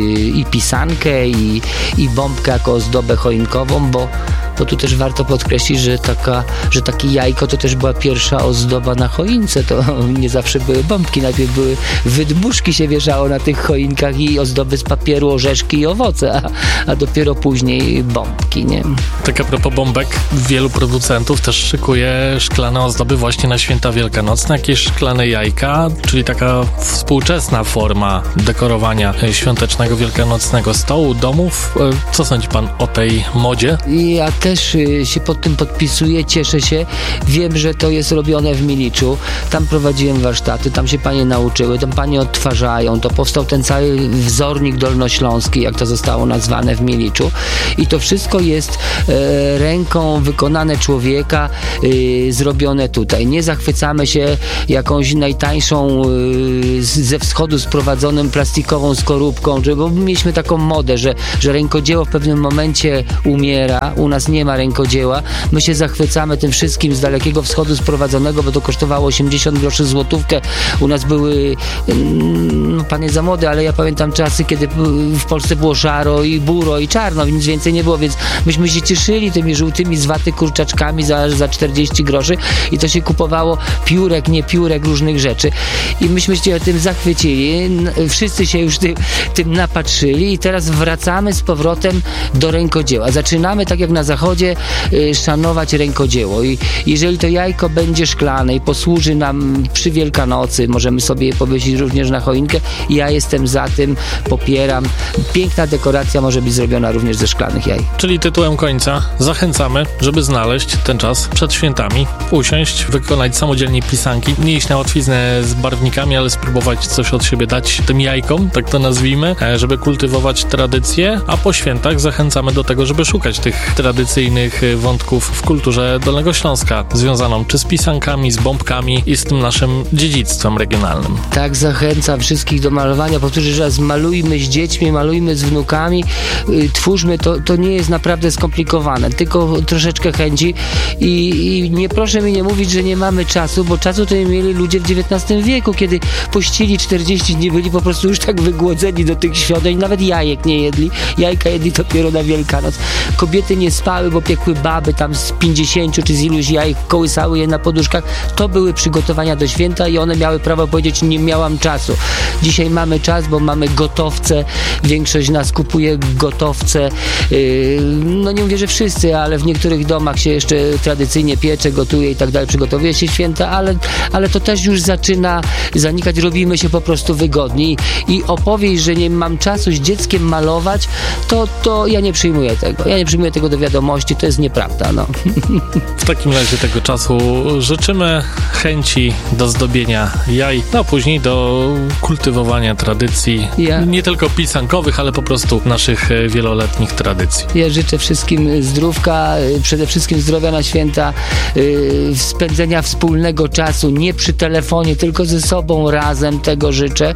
i pisankę, i, i bombkę jako ozdobę choinkową, bo bo tu też warto podkreślić, że taka, że takie jajko to też była pierwsza ozdoba na choince, to nie zawsze były bombki, najpierw były wydmuszki się wieszało na tych choinkach i ozdoby z papieru, orzeszki i owoce, a, a dopiero później bombki, nie? Tak a propos bombek, wielu producentów też szykuje szklane ozdoby właśnie na święta wielkanocne, jakieś szklane jajka, czyli taka współczesna forma dekorowania świątecznego, wielkanocnego stołu, domów. Co sądzi pan o tej modzie? Ja też się pod tym podpisuję, cieszę się. Wiem, że to jest robione w Miliczu. Tam prowadziłem warsztaty, tam się panie nauczyły, tam panie odtwarzają. To powstał ten cały wzornik dolnośląski, jak to zostało nazwane w Miliczu. I to wszystko jest e, ręką wykonane człowieka, e, zrobione tutaj. Nie zachwycamy się jakąś najtańszą e, ze wschodu sprowadzonym plastikową skorupką, bo mieliśmy taką modę, że, że rękodzieło w pewnym momencie umiera. U nas nie ma rękodzieła. My się zachwycamy tym wszystkim z Dalekiego Wschodu sprowadzonego, bo to kosztowało osiemdziesiąt groszy złotówkę. U nas były, no pan jest za młody, ale ja pamiętam czasy, kiedy w Polsce było szaro i buro i czarno, nic więcej nie było, więc myśmy się cieszyli tymi żółtymi z waty kurczaczkami za, za czterdzieści groszy i to się kupowało piórek, nie piórek, różnych rzeczy. I myśmy się tym zachwycili. Wszyscy się już tym, tym napatrzyli i teraz wracamy z powrotem do rękodzieła. Zaczynamy tak jak na zachodzie y, szanować rękodzieło i jeżeli to jajko będzie szklane i posłuży nam przy Wielkanocy, możemy sobie je powiesić również na choinkę, ja jestem za tym, popieram. Piękna dekoracja może być zrobiona również ze szklanych jaj. Czyli tytułem końca zachęcamy, żeby znaleźć ten czas przed świętami, usiąść, wykonać samodzielnie pisanki, nie iść na łatwiznę z barwnikami, ale spróbować coś od siebie dać tym jajkom, tak to nazwijmy, żeby kultywować tradycje, a po świętach zachęcamy do tego, żeby szukać tych tradycyjnych wątków w kulturze Dolnego Śląska, związaną czy z pisankami, z bombkami i z tym naszym dziedzictwem regionalnym. Tak, zachęcam wszystkich do malowania. Powtórzę jeszcze raz, malujmy z dziećmi, malujmy z wnukami, yy, twórzmy, to, to nie jest naprawdę skomplikowane, tylko troszeczkę chęci i, i nie proszę mi nie mówić, że nie mamy czasu, bo czasu to mieli ludzie w dziewiętnastym wieku, kiedy pościli czterdzieści dni, byli po prostu już tak wygłodzeni do tych świąt, nawet jajek nie jedli, jajka jedli dopiero na Wielkanoc. Kobiety nie spały, kołysały, bo piekły baby tam z pięćdziesięciu czy z iluś jaj, kołysały je na poduszkach. To były przygotowania do święta i one miały prawo powiedzieć, nie miałam czasu. Dzisiaj mamy czas, bo mamy gotowce, większość nas kupuje gotowce. Yy, no nie mówię, że wszyscy, ale w niektórych domach się jeszcze tradycyjnie piecze, gotuje i tak dalej, przygotowuje się święta, ale, ale to też już zaczyna zanikać, robimy się po prostu wygodni i opowieść, że nie mam czasu z dzieckiem malować, to, to ja nie przyjmuję tego. Ja nie przyjmuję tego do wiadomości, to jest nieprawda. No. W takim razie tego czasu życzymy chęci do zdobienia jaj, no a później do kultywowania tradycji, ja. nie tylko pisankowych, ale po prostu naszych wieloletnich tradycji. Ja życzę wszystkim zdrówka, przede wszystkim zdrowia na święta, yy, spędzenia wspólnego czasu, nie przy telefonie, tylko ze sobą razem, tego życzę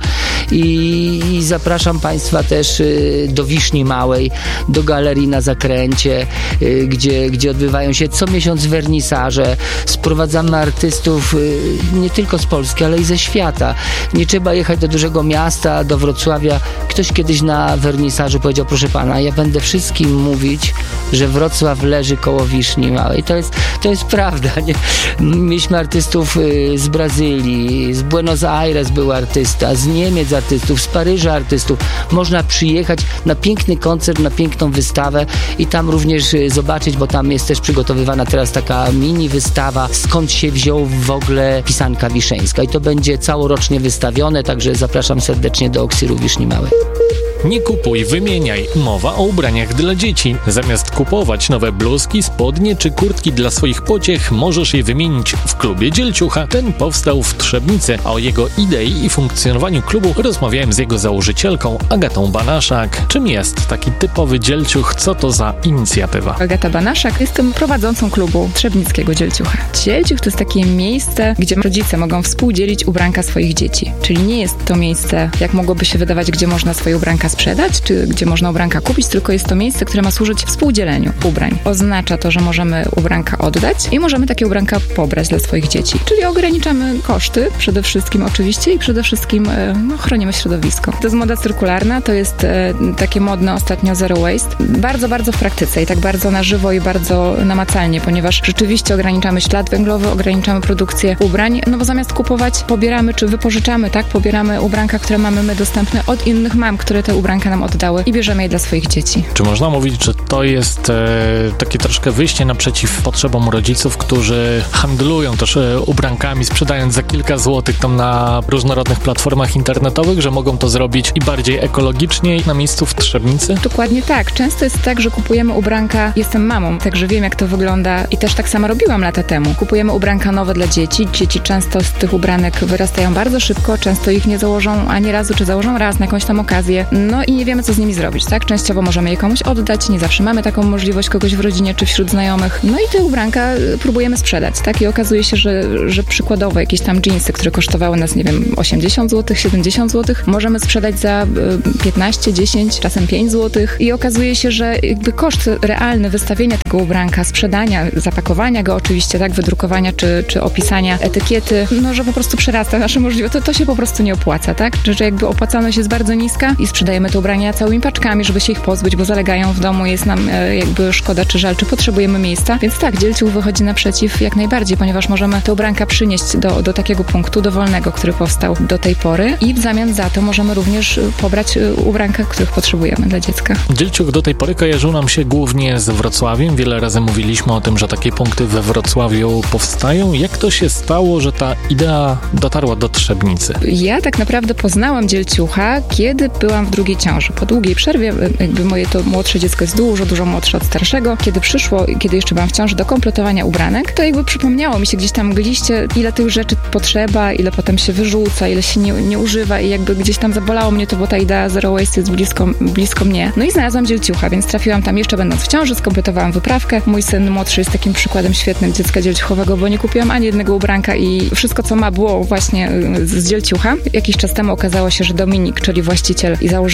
i, i zapraszam Państwa też yy, do Wiszni Małej, do Galerii na Zakręcie, yy, gdzie, gdzie odbywają się co miesiąc wernisaże. Sprowadzamy artystów yy, nie tylko z Polski, ale i ze świata. Nie trzeba jechać do dużego miasta, do Wrocławia. Ktoś kiedyś na wernisażu powiedział, proszę pana, ja będę wszystkim mówić, że Wrocław leży koło Wiszni Małej. To jest, to jest prawda. Nie? Mieliśmy artystów y, z Brazylii, z Buenos Aires był artysta, z Niemiec artystów, z Paryża artystów. Można przyjechać na piękny koncert, na piękną wystawę i tam również y, zobaczyć, bo tam jest też przygotowywana teraz taka mini wystawa, skąd się wziął w ogóle pisanka wiszeńska. I to będzie całorocznie wystawione, także zapraszam serdecznie do Oksiru Wiszni Małej. Nie kupuj, wymieniaj. Mowa o ubraniach dla dzieci. Zamiast kupować nowe bluzki, spodnie czy kurtki dla swoich pociech, możesz je wymienić w klubie Dzielciucha. Ten powstał w Trzebnicy, a o jego idei i funkcjonowaniu klubu rozmawiałem z jego założycielką Agatą Banaszak. Czym jest taki typowy Dzielciuch? Co to za inicjatywa? Agata Banaszak, jestem prowadzącą klubu Trzebnickiego Dzielciucha. Dzielciuch to jest takie miejsce, gdzie rodzice mogą współdzielić ubranka swoich dzieci. Czyli nie jest to miejsce, jak mogłoby się wydawać, gdzie można swoje ubranka sprzedać, czy gdzie można ubranka kupić, tylko jest to miejsce, które ma służyć współdzieleniu ubrań. Oznacza to, że możemy ubranka oddać i możemy takie ubranka pobrać dla swoich dzieci. Czyli ograniczamy koszty przede wszystkim oczywiście i przede wszystkim no, chronimy środowisko. To jest moda cyrkularna, to jest e, takie modne ostatnio zero waste. Bardzo, bardzo w praktyce i tak bardzo na żywo i bardzo namacalnie, ponieważ rzeczywiście ograniczamy ślad węglowy, ograniczamy produkcję ubrań, no bo zamiast kupować, pobieramy czy wypożyczamy, tak, pobieramy ubranka, które mamy my dostępne od innych mam, które te ubranka nam oddały i bierzemy je dla swoich dzieci. Czy można mówić, że to jest e, takie troszkę wyjście naprzeciw potrzebom rodziców, którzy handlują też e, ubrankami, sprzedając za kilka złotych tam na różnorodnych platformach internetowych, że mogą to zrobić i bardziej ekologicznie na miejscu w Trzebnicy? Dokładnie tak. Często jest tak, że kupujemy ubranka, jestem mamą, także wiem jak to wygląda i też tak samo robiłam lata temu. Kupujemy ubranka nowe dla dzieci. Dzieci często z tych ubranek wyrastają bardzo szybko, często ich nie założą ani razu, czy założą raz na jakąś tam okazję. No i nie wiemy, co z nimi zrobić, tak? Częściowo możemy je komuś oddać, nie zawsze mamy taką możliwość kogoś w rodzinie czy wśród znajomych. No i te ubranka próbujemy sprzedać, tak? I okazuje się, że, że przykładowo jakieś tam dżinsy, które kosztowały nas, nie wiem, osiemdziesiąt złotych, siedemdziesiąt złotych, możemy sprzedać za piętnaście, dziesięć, czasem pięć złotych i okazuje się, że jakby koszt realny wystawienia tego ubranka, sprzedania, zapakowania go oczywiście, tak? Wydrukowania czy, czy opisania etykiety, no, że po prostu przerasta nasze możliwości. To, to się po prostu nie opłaca, tak? Że, że jakby opłacalność jest bardzo niska i sprzedajemy te ubrania całymi paczkami, żeby się ich pozbyć, bo zalegają w domu, jest nam e, jakby szkoda czy żal, czy potrzebujemy miejsca. Więc tak, Dzielciuch wychodzi naprzeciw jak najbardziej, ponieważ możemy te ubranka przynieść do, do takiego punktu dowolnego, który powstał do tej pory i w zamian za to możemy również pobrać ubranka, których potrzebujemy dla dziecka. Dzielciuch do tej pory kojarzył nam się głównie z Wrocławiem. Wiele razy mówiliśmy o tym, że takie punkty we Wrocławiu powstają. Jak to się stało, że ta idea dotarła do Trzebnicy? Ja tak naprawdę poznałam Dzielciucha, kiedy byłam w drugiej ciąży. Po długiej przerwie, jakby moje to młodsze dziecko jest dużo, dużo młodsze od starszego. Kiedy przyszło, kiedy jeszcze byłam w ciąży, do kompletowania ubranek, to jakby przypomniało mi się gdzieś tam mgliście, ile tych rzeczy potrzeba, ile potem się wyrzuca, ile się nie, nie używa i jakby gdzieś tam zabolało mnie to, bo ta idea zero waste jest blisko, blisko mnie. No i znalazłam Dzielciucha, więc trafiłam tam jeszcze będąc w ciąży, skompletowałam wyprawkę. Mój syn młodszy jest takim przykładem świetnym dziecka dzielciuchowego, bo nie kupiłam ani jednego ubranka i wszystko, co ma, było właśnie z Dzielciucha. Jakiś czas temu okazało się, że Dominik, czyli właściciel i założyciel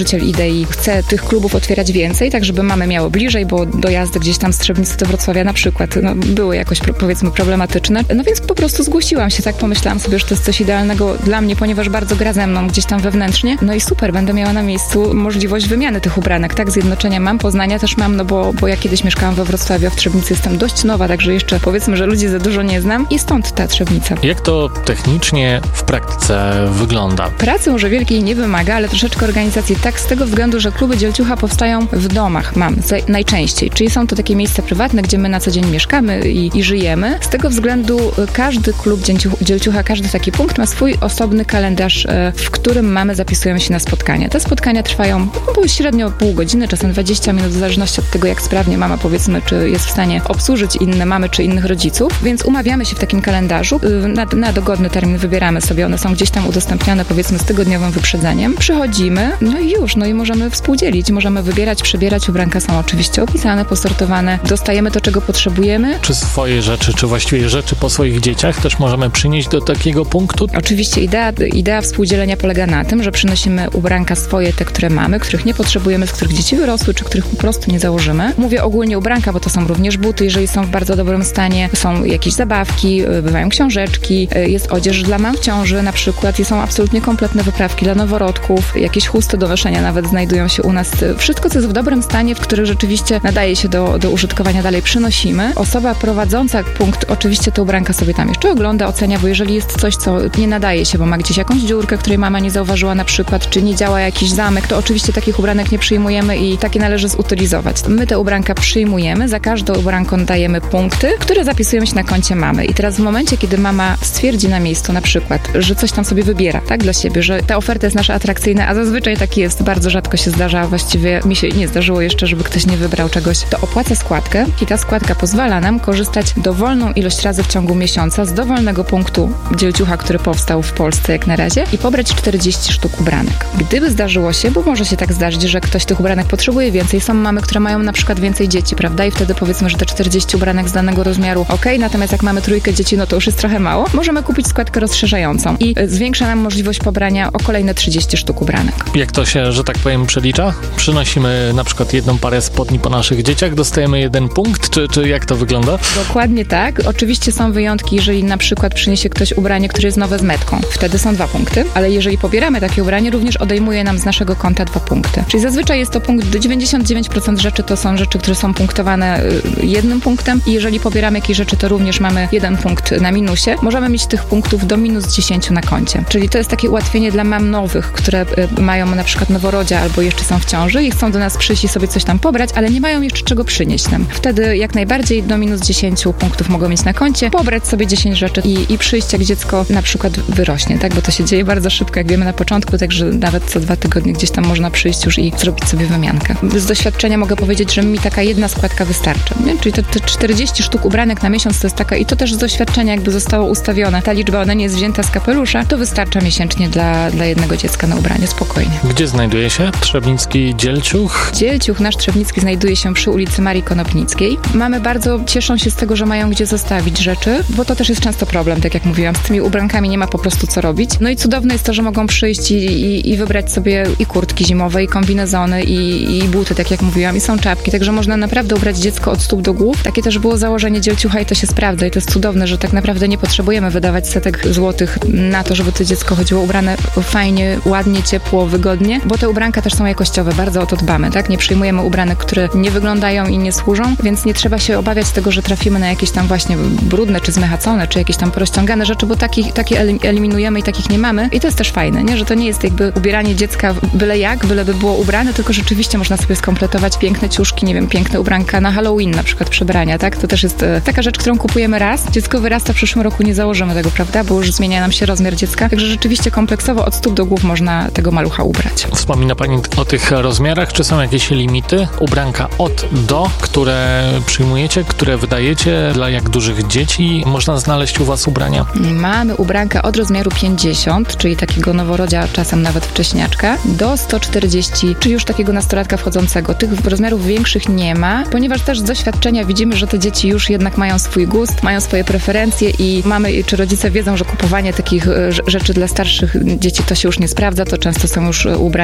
założyciel idei chce tych klubów otwierać więcej, tak żeby mamy miało bliżej, bo dojazdy gdzieś tam z Trzebnicy do Wrocławia na przykład no, były jakoś powiedzmy problematyczne. No więc po prostu zgłosiłam się, tak pomyślałam sobie, że to jest coś idealnego dla mnie, ponieważ bardzo gra ze mną gdzieś tam wewnętrznie. No i super, będę miała na miejscu możliwość wymiany tych ubranek, tak? Zjednoczenia mam, Poznania też mam, no bo, bo ja kiedyś mieszkałam we Wrocławiu, a w Trzebnicy jestem dość nowa, także jeszcze powiedzmy, że ludzi za dużo nie znam i stąd ta Trzebnica. Jak to technicznie w praktyce wygląda? Pracy może wielkiej nie wymaga, ale troszeczkę organizacji tak z tego względu, że kluby Dzielciucha powstają w domach, mam najczęściej, czyli są to takie miejsca prywatne, gdzie my na co dzień mieszkamy i, i żyjemy. Z tego względu każdy klub Dzielciucha, każdy taki punkt ma swój osobny kalendarz, w którym mamy, zapisujemy się na spotkania. Te spotkania trwają no, średnio pół godziny, czasem dwadzieścia minut, w zależności od tego, jak sprawnie mama, powiedzmy, czy jest w stanie obsłużyć inne mamy, czy innych rodziców, więc umawiamy się w takim kalendarzu. Na, na dogodny termin wybieramy sobie, one są gdzieś tam udostępniane, powiedzmy, z tygodniowym wyprzedzeniem. Przychodzimy, no i już, no i możemy współdzielić, możemy wybierać, przebierać, ubranka są oczywiście opisane, posortowane, dostajemy to, czego potrzebujemy. Czy swoje rzeczy, czy właściwie rzeczy po swoich dzieciach też możemy przynieść do takiego punktu? Oczywiście idea, idea współdzielenia polega na tym, że przynosimy ubranka swoje, te, które mamy, których nie potrzebujemy, z których dzieci wyrosły, czy których po prostu nie założymy. Mówię ogólnie ubranka, bo to są również buty, jeżeli są w bardzo dobrym stanie, są jakieś zabawki, bywają książeczki, jest odzież dla mam w ciąży na przykład i są absolutnie kompletne wyprawki dla noworodków, jakieś chusty do noszenia nawet znajdują się u nas. Wszystko, co jest w dobrym stanie, w którym rzeczywiście nadaje się do, do użytkowania, dalej przynosimy. Osoba prowadząca punkt oczywiście te ubranka sobie tam jeszcze ogląda, ocenia, bo jeżeli jest coś, co nie nadaje się, bo ma gdzieś jakąś dziurkę, której mama nie zauważyła na przykład, czy nie działa jakiś zamek, to oczywiście takich ubranek nie przyjmujemy i takie należy zutylizować. My te ubranka przyjmujemy, za każdą ubranką dajemy punkty, które zapisujemy się na koncie mamy. I teraz w momencie, kiedy mama stwierdzi na miejscu na przykład, że coś tam sobie wybiera, tak, dla siebie, że ta oferta jest nasza atrakcyjna, a zazwyczaj tak jest, bardzo rzadko się zdarza, właściwie mi się nie zdarzyło jeszcze, żeby ktoś nie wybrał czegoś, to opłaca składkę i ta składka pozwala nam korzystać dowolną ilość razy w ciągu miesiąca z dowolnego punktu Dzielciucha, który powstał w Polsce jak na razie i pobrać czterdzieści sztuk ubranek. Gdyby zdarzyło się, bo może się tak zdarzyć, że ktoś tych ubranek potrzebuje więcej, są mamy, które mają na przykład więcej dzieci, prawda, i wtedy powiedzmy, że te czterdzieści ubranek z danego rozmiaru ok, natomiast jak mamy trójkę dzieci, no to już jest trochę mało, możemy kupić składkę rozszerzającą i zwiększa nam możliwość pobrania o kolejne trzydzieści sztuk ubranek. Jak to się, że tak powiem, przelicza? Przynosimy na przykład jedną parę spodni po naszych dzieciach, dostajemy jeden punkt, czy, czy jak to wygląda? Dokładnie tak. Oczywiście są wyjątki, jeżeli na przykład przyniesie ktoś ubranie, które jest nowe z metką. Wtedy są dwa punkty, ale jeżeli pobieramy takie ubranie, również odejmuje nam z naszego konta dwa punkty. Czyli zazwyczaj jest to punkt, dziewięćdziesiąt dziewięć procent rzeczy to są rzeczy, które są punktowane jednym punktem i jeżeli pobieramy jakieś rzeczy, to również mamy jeden punkt na minusie. Możemy mieć tych punktów do minus dziesięć na koncie. Czyli to jest takie ułatwienie dla mam nowych, które mają na przykład noworodzia albo jeszcze są w ciąży i chcą do nas przyjść i sobie coś tam pobrać, ale nie mają jeszcze czego przynieść nam. Wtedy jak najbardziej do minus dziesięć punktów mogą mieć na koncie, pobrać sobie dziesięć rzeczy i, i przyjść, jak dziecko na przykład wyrośnie, tak? Bo to się dzieje bardzo szybko, jak wiemy na początku, także nawet co dwa tygodnie gdzieś tam można przyjść już i zrobić sobie wymiankę. Z doświadczenia mogę powiedzieć, że mi taka jedna składka wystarczy, nie? Czyli te, te czterdzieści sztuk ubranek na miesiąc to jest taka, i to też z doświadczenia jakby zostało ustawione. Ta liczba, ona nie jest wzięta z kapelusza, to wystarcza miesięcznie dla, dla jednego dziecka na ubranie, spokojnie. Gdzie znajduje się Trzebnicki Dzielciuch? Dzielciuch nasz Trzebnicki znajduje się przy ulicy Marii Konopnickiej. Mamy bardzo, cieszą się z tego, że mają gdzie zostawić rzeczy, bo to też jest często problem, tak jak mówiłam, z tymi ubrankami nie ma po prostu co robić. No i cudowne jest to, że mogą przyjść i, i, i wybrać sobie i kurtki zimowe, i kombinezony, i, i buty, tak jak mówiłam, i są czapki, także można naprawdę ubrać dziecko od stóp do głów. Takie też było założenie Dzielciucha i to się sprawdza i to jest cudowne, że tak naprawdę nie potrzebujemy wydawać setek złotych na to, żeby to dziecko chodziło ubrane fajnie, ładnie, ciepło, wygodnie, bo te ubranka też są jakościowe, bardzo o to dbamy, tak? Nie przyjmujemy ubranek, które nie wyglądają i nie służą, więc nie trzeba się obawiać tego, że trafimy na jakieś tam właśnie brudne, czy zmechacone, czy jakieś tam porozciągane rzeczy, bo takich, takie eliminujemy i takich nie mamy i to jest też fajne, nie? Że to nie jest jakby ubieranie dziecka byle jak, byle by było ubrane, tylko rzeczywiście można sobie skompletować piękne ciuszki, nie wiem, piękne ubranka na Halloween na przykład, przebrania, tak? To też jest e, taka rzecz, którą kupujemy raz, dziecko wyrasta, w przyszłym roku nie założymy tego, prawda? Bo już zmienia nam się rozmiar dziecka, także rzeczywiście kompleksowo od stóp do głów można tego malucha ubrać. Wspomina Pani o tych rozmiarach, czy są jakieś limity? Ubranka od do, które przyjmujecie, które wydajecie, dla jak dużych dzieci można znaleźć u Was ubrania? Mamy ubranka od rozmiaru pięćdziesiąt, czyli takiego noworodzia, czasem nawet wcześniaczka, do sto czterdzieści, czyli już takiego nastolatka wchodzącego. Tych rozmiarów większych nie ma, ponieważ też z doświadczenia widzimy, że te dzieci już jednak mają swój gust, mają swoje preferencje i mamy, czy rodzice wiedzą, że kupowanie takich rzeczy dla starszych dzieci to się już nie sprawdza, to często są już ubrania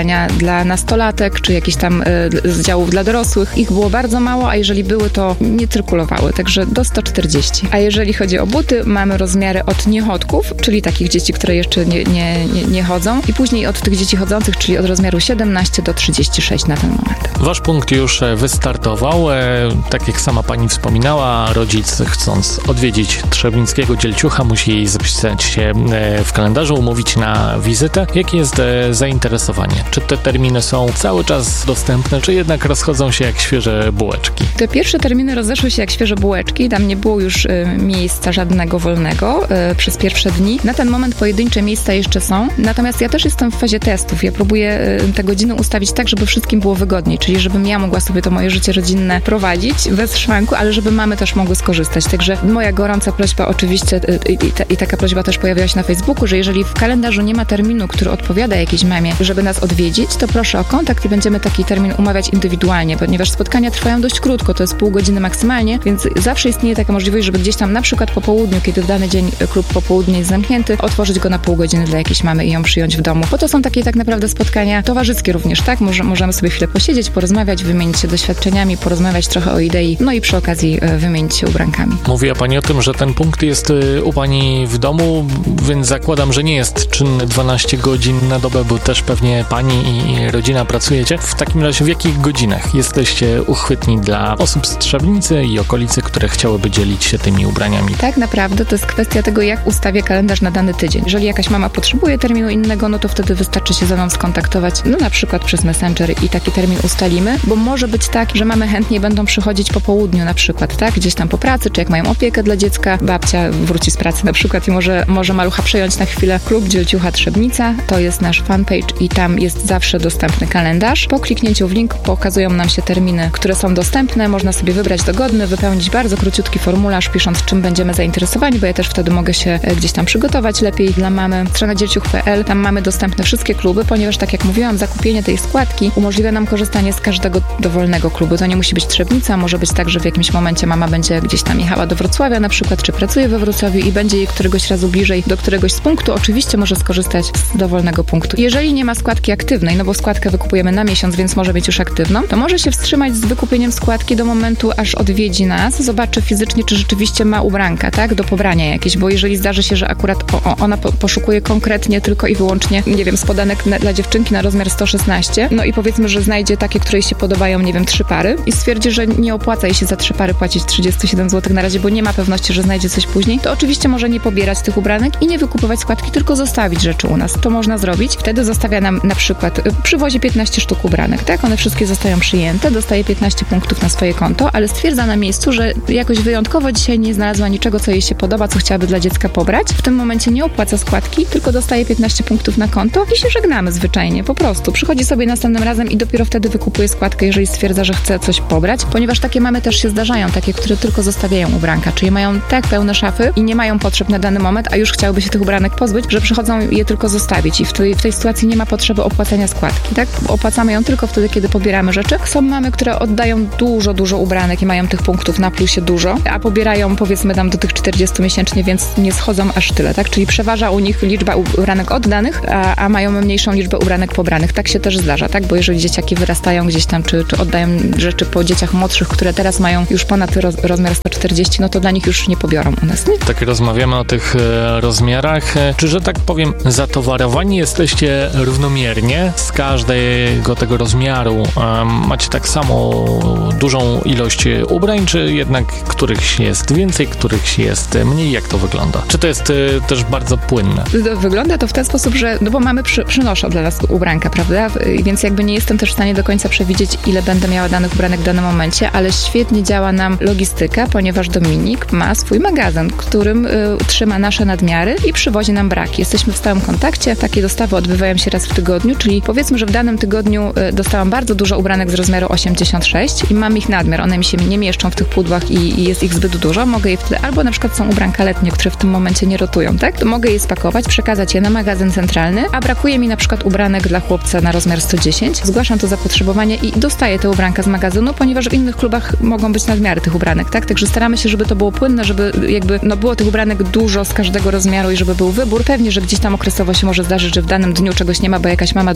ubrania dla nastolatek, czy jakieś tam y, z działów dla dorosłych. Ich było bardzo mało, a jeżeli były, to nie cyrkulowały, także do sto czterdzieści. A jeżeli chodzi o buty, mamy rozmiary od niechodków, czyli takich dzieci, które jeszcze nie, nie, nie, nie chodzą, i później od tych dzieci chodzących, czyli od rozmiaru siedemnaście do trzydziestu sześciu na ten moment. Wasz punkt już wystartował. Tak jak sama pani wspominała, rodzic, chcąc odwiedzić Trzebnickiego Dzielciucha, musi zapisać się w kalendarzu, umówić na wizytę. Jakie jest zainteresowanie? Czy te terminy są cały czas dostępne, czy jednak rozchodzą się jak świeże bułeczki? Te pierwsze terminy rozeszły się jak świeże bułeczki. Tam nie było już y, miejsca żadnego wolnego y, przez pierwsze dni. Na ten moment pojedyncze miejsca jeszcze są. Natomiast ja też jestem w fazie testów. Ja próbuję y, te godziny ustawić tak, żeby wszystkim było wygodniej. Czyli żebym ja mogła sobie to moje życie rodzinne prowadzić bez szwanku, ale żeby mamy też mogły skorzystać. Także moja gorąca prośba oczywiście y, y, y, i taka prośba też pojawiła się na Facebooku, że jeżeli w kalendarzu nie ma terminu, który odpowiada jakiejś mamie, żeby nas odwiedzić, to proszę o kontakt i będziemy taki termin umawiać indywidualnie, ponieważ spotkania trwają dość krótko, to jest pół godziny maksymalnie, więc zawsze istnieje taka możliwość, żeby gdzieś tam na przykład po południu, kiedy w dany dzień klub popołudnie jest zamknięty, otworzyć go na pół godziny dla jakiejś mamy i ją przyjąć w domu. Bo to są takie tak naprawdę spotkania towarzyskie również, tak? Może, możemy sobie chwilę posiedzieć, porozmawiać, wymienić się doświadczeniami, porozmawiać trochę o idei, no i przy okazji wymienić się ubrankami. Mówiła pani o tym, że ten punkt jest u pani w domu, więc zakładam, że nie jest czynny dwanaście godzin na dobę, bo też pewnie pani i rodzina pracujecie. W takim razie w jakich godzinach jesteście uchwytni dla osób z Trzebnicy i okolicy, które chciałyby dzielić się tymi ubraniami? Tak naprawdę to jest kwestia tego, jak ustawię kalendarz na dany tydzień. Jeżeli jakaś mama potrzebuje terminu innego, no to wtedy wystarczy się ze mną skontaktować, no na przykład przez Messenger i taki termin ustalimy, bo może być tak, że mamy chętnie będą przychodzić po południu na przykład, tak? Gdzieś tam po pracy, czy jak mają opiekę dla dziecka, babcia wróci z pracy na przykład i może, może malucha przejąć na chwilę. Klub Dzielciucha Trzebnica, to jest nasz fanpage i tam jest zawsze dostępny kalendarz. Po kliknięciu w link pokazują nam się terminy, które są dostępne, można sobie wybrać dogodny, wypełnić bardzo króciutki formularz, pisząc czym będziemy zainteresowani, bo ja też wtedy mogę się gdzieś tam przygotować lepiej dla mamy. Strona dzielciuch kropka pe el, tam mamy dostępne wszystkie kluby, ponieważ tak jak mówiłam, zakupienie tej składki umożliwia nam korzystanie z każdego dowolnego klubu. To nie musi być Trzebnica, może być tak, że w jakimś momencie mama będzie gdzieś tam jechała do Wrocławia na przykład, czy pracuje we Wrocławiu i będzie jej któregoś razu bliżej do któregoś z punktu, oczywiście może skorzystać z dowolnego punktu. Jeżeli nie ma składki aktywnej, no bo składkę wykupujemy na miesiąc, więc może być już aktywną, to może się wstrzymać z wykupieniem składki do momentu, aż odwiedzi nas, zobaczy fizycznie, czy rzeczywiście ma ubranka, tak, do pobrania jakieś, bo jeżeli zdarzy się, że akurat o, o, ona po, poszukuje konkretnie tylko i wyłącznie, nie wiem, spodanek na, dla dziewczynki na rozmiar sto szesnaście, no i powiedzmy, że znajdzie takie, które jej się podobają, nie wiem, trzy pary i stwierdzi, że nie opłaca jej się za trzy pary płacić trzydzieści siedem złotych na razie, bo nie ma pewności, że znajdzie coś później, to oczywiście może nie pobierać tych ubranek i nie wykupywać składki, tylko zostawić rzeczy u nas. To można zrobić. Wtedy zostawia nam na przykład, przywozi piętnaście sztuk ubranek, tak? One wszystkie zostają przyjęte, dostaje piętnaście punktów na swoje konto, ale stwierdza na miejscu, że jakoś wyjątkowo dzisiaj nie znalazła niczego, co jej się podoba, co chciałaby dla dziecka pobrać. W tym momencie nie opłaca składki, tylko dostaje piętnaście punktów na konto i się żegnamy zwyczajnie, po prostu. Przychodzi sobie następnym razem i dopiero wtedy wykupuje składkę, jeżeli stwierdza, że chce coś pobrać, ponieważ takie mamy też się zdarzają, takie, które tylko zostawiają ubranka, czyli mają tak pełne szafy i nie mają potrzeb na dany moment, a już chciałyby się tych ubranek pozbyć, że przychodzą je tylko zostawić i w tej, w tej sytuacji nie ma potrzeby opłacania składki, tak? Opłacamy ją tylko wtedy, kiedy pobieramy rzeczy. Są mamy, które oddają dużo, dużo ubranek i mają tych punktów na plusie dużo, a pobierają powiedzmy tam do tych czterdziestu miesięcznie, więc nie schodzą aż tyle, tak? Czyli przeważa u nich liczba ubranek oddanych, a, a mają mniejszą liczbę ubranek pobranych. Tak się też zdarza, tak? Bo jeżeli dzieciaki wyrastają gdzieś tam, czy, czy oddają rzeczy po dzieciach młodszych, które teraz mają już ponad roz, rozmiar sto czterdzieści, no to dla nich już nie pobiorą u nas. Nie? Tak rozmawiamy o tych e, rozmiarach. Czy, że tak powiem, zatowarowani jesteście równomiernie z każdego tego rozmiaru? E, macie tak samo dużą ilość ubrań, czy jednak którychś jest więcej, którychś jest mniej? Jak to wygląda? Czy to jest e, też bardzo płynne? Wygląda to w ten sposób, że, no bo mamy przy, przynoszą dla nas ubranka, prawda? Więc jakby nie jestem też w stanie do końca przewidzieć, ile będę miała danych ubranek w danym momencie, ale świetnie działa nam logistyka, ponieważ Dominik ma swój magazyn, którym y, trzyma nasze nadmiary i przywozi nam braki. Jesteśmy w stałym kontakcie, takie dostawy odbywają się raz w tygodniu, czyli powiedzmy, że w danym tygodniu y, dostałam bardzo dużo ubranek z rozmiaru osiemdziesiąt sześć i mam ich nadmiar, one mi się nie mieszczą w tych pudłach i, i jest ich zbyt dużo, mogę je wtedy, albo na przykład są ubranka letnie, które w tym momencie nie rotują, tak? To mogę je spakować, przekazać je na magazyn centralny, a brakuje mi na przykład ubranek dla chłopca na rozmiar sto dziesięć, zgłaszam to zapotrzebowanie i dostaję te ubranka z magazynu, ponieważ w innych klubach mogą być nadmiary tych ubranek, tak? Także staramy się, żeby to było płynne, żeby jakby, no było tych ubranek dużo z każdego rozmiaru i żeby był wybór. Pewnie, że gdzieś tam okresowo się może zdarzyć, że w danym dniu czegoś nie ma, bo jakaś mama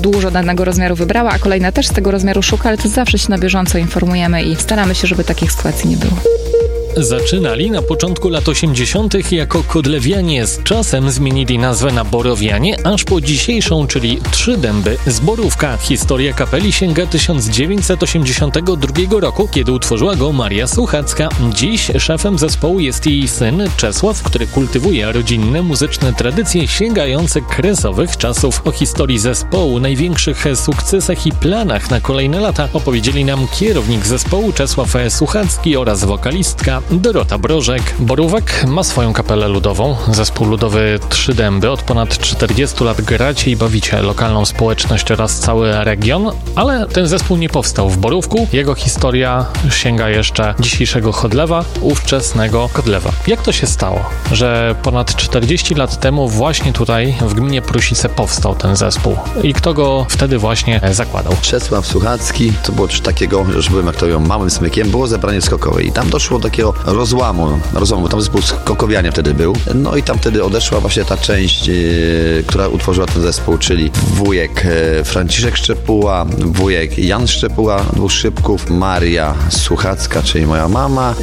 dużo danego rozmiaru wybrała, a kolejna też z tego rozmiaru szuka, ale to zawsze się na bieżąco informujemy i staramy się, żeby takich sytuacji nie było. Zaczynali na początku lat osiemdziesiątych jako Kodlewianie, z czasem zmienili nazwę na Borowianie, aż po dzisiejszą, czyli Trzy Dęby z Borówka. Historia kapeli sięga tysiąc dziewięćset osiemdziesiątego drugiego roku, kiedy utworzyła go Maria Suchacka. Dziś szefem zespołu jest jej syn Czesław, który kultywuje rodzinne muzyczne tradycje sięgające kresowych czasów. O historii zespołu, największych sukcesach i planach na kolejne lata opowiedzieli nam kierownik zespołu Czesław Suchacki oraz wokalistka Dorota Brożek. Borówek ma swoją kapelę ludową, zespół ludowy Trzy Dęby. Od ponad czterdziestu lat gracie i bawicie lokalną społeczność oraz cały region, ale ten zespół nie powstał w Borówku. Jego historia sięga jeszcze dzisiejszego Chodlewa, ówczesnego Kodlewa. Jak to się stało, że ponad czterdzieści lat temu właśnie tutaj w gminie Prusice powstał ten zespół i kto go wtedy właśnie zakładał? Czesław Suchacki, to było coś takiego, że byłem, jak to ją małym smykiem, było zebranie skokowe i tam doszło do takiego rozłamu, rozłamu, tam zespół skokowiania wtedy był, no i tam wtedy odeszła właśnie ta część, yy, która utworzyła ten zespół, czyli wujek yy, Franciszek Szczepuła, wujek Jan Szczepuła, dwóch szybków, Maria Suchacka, czyli moja mama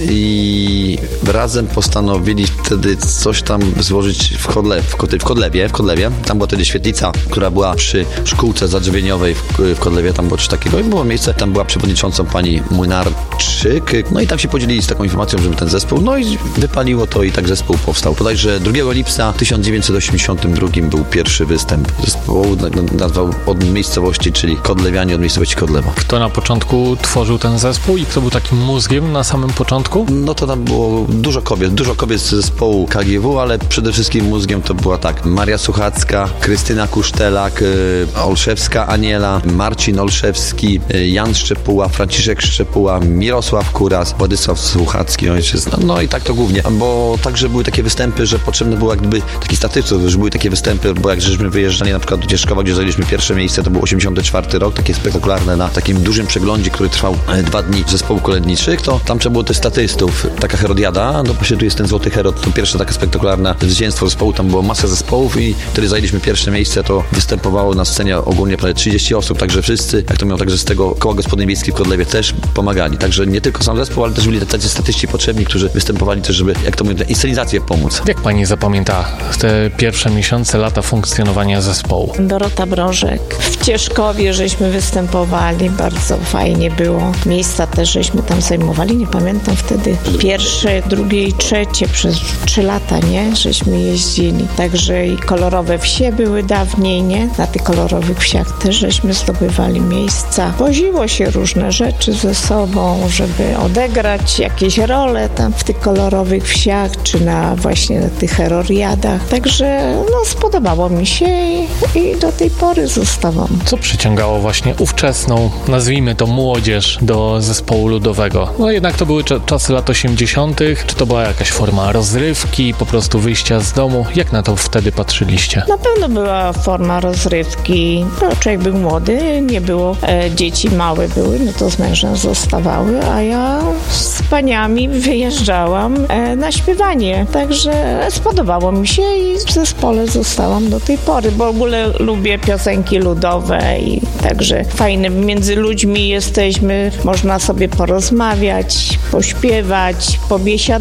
i razem postanowili wtedy coś tam złożyć w, Kodle, w, Kodle, w Kodlewie, w Kodlewie, tam była wtedy świetlica, która była przy szkółce zadrzewieniowej w, w Kodlewie, tam było coś takiego i było miejsce, tam była przewodniczącą pani Młynarczyk, no i tam się podzielili z taką informacją, żeby ten zespół, no i wypaliło to i tak zespół powstał. Bodajże drugiego lipca tysiąc dziewięćset osiemdziesiątego drugiego był pierwszy występ zespołu, nazwał od miejscowości, czyli Kodlewianie od miejscowości Kodlewa. Kto na początku tworzył ten zespół i kto był takim mózgiem na samym początku? No to tam było dużo kobiet, dużo kobiet z zespołu K G W, ale przede wszystkim mózgiem to była tak, Maria Suchacka, Krystyna Kusztelak, yy, Olszewska Aniela, Marcin Olszewski, yy, Jan Szczepuła, Franciszek Szczepuła, Mirosław Kuras, Władysław Suchacki, ojciec. No i tak to głównie, bo także były takie występy, że potrzebny był jakby taki statystów, że były takie występy, bo jak żeśmy wyjeżdżali na przykład do Cieszkowa, gdzie zajęliśmy pierwsze miejsce, to był osiemdziesiąty czwarty rok, takie spektakularne na takim dużym przeglądzie, który trwał dwa dni zespołu kolędniczych, to tam trzeba było też statystów. Taka Herodiada, no właśnie tu jest ten Złoty Herod, to pierwsze takie spektakularne zwycięstwo zespołu, tam było masa zespołów i wtedy zajęliśmy pierwsze miejsce, to występowało na scenie ogólnie prawie trzydzieści osób, także wszyscy, jak to miał, także z tego koła gospodyń wiejskich w Kodlewie też pomagali, także nie tylko sam zespół, ale też byli tacy statyści potrzebni, którzy występowali też, żeby, jak to mówię, inscenizację pomóc. Jak pani zapamięta te pierwsze miesiące, lata funkcjonowania zespołu? Dorota Brożek. W Cieszkowie żeśmy występowali, bardzo fajnie było. Miejsca też żeśmy tam zajmowali, nie pamiętam wtedy. Pierwsze, drugie i trzecie przez trzy lata, nie? Żeśmy jeździli. Także i kolorowe wsie były dawniej, nie? Na tych kolorowych wsiach też żeśmy zdobywali miejsca. Woziło się różne rzeczy ze sobą, żeby odegrać jakieś role tam w tych kolorowych wsiach, czy na właśnie na tych heroriadach. Także no spodobało mi się i, i do tej pory zostałam. Co przyciągało właśnie ówczesną, nazwijmy to młodzież, do zespołu ludowego? No jednak to były cz- czasy lat osiemdziesiątych. Czy to była jakaś forma rozrywki, po prostu wyjścia z domu? Jak na to wtedy patrzyliście? Na pewno była forma rozrywki. No, człowiek był młody, nie było, e, dzieci małe były, no to z mężem zostawały, a ja z paniami wyjeżdżałam e, na śpiewanie. Także spodobało mi się i w zespole zostałam do tej pory, bo w ogóle lubię piosenki ludowe i także fajne między ludźmi jesteśmy, można sobie porozmawiać, pośpiewać, pobiesiadować.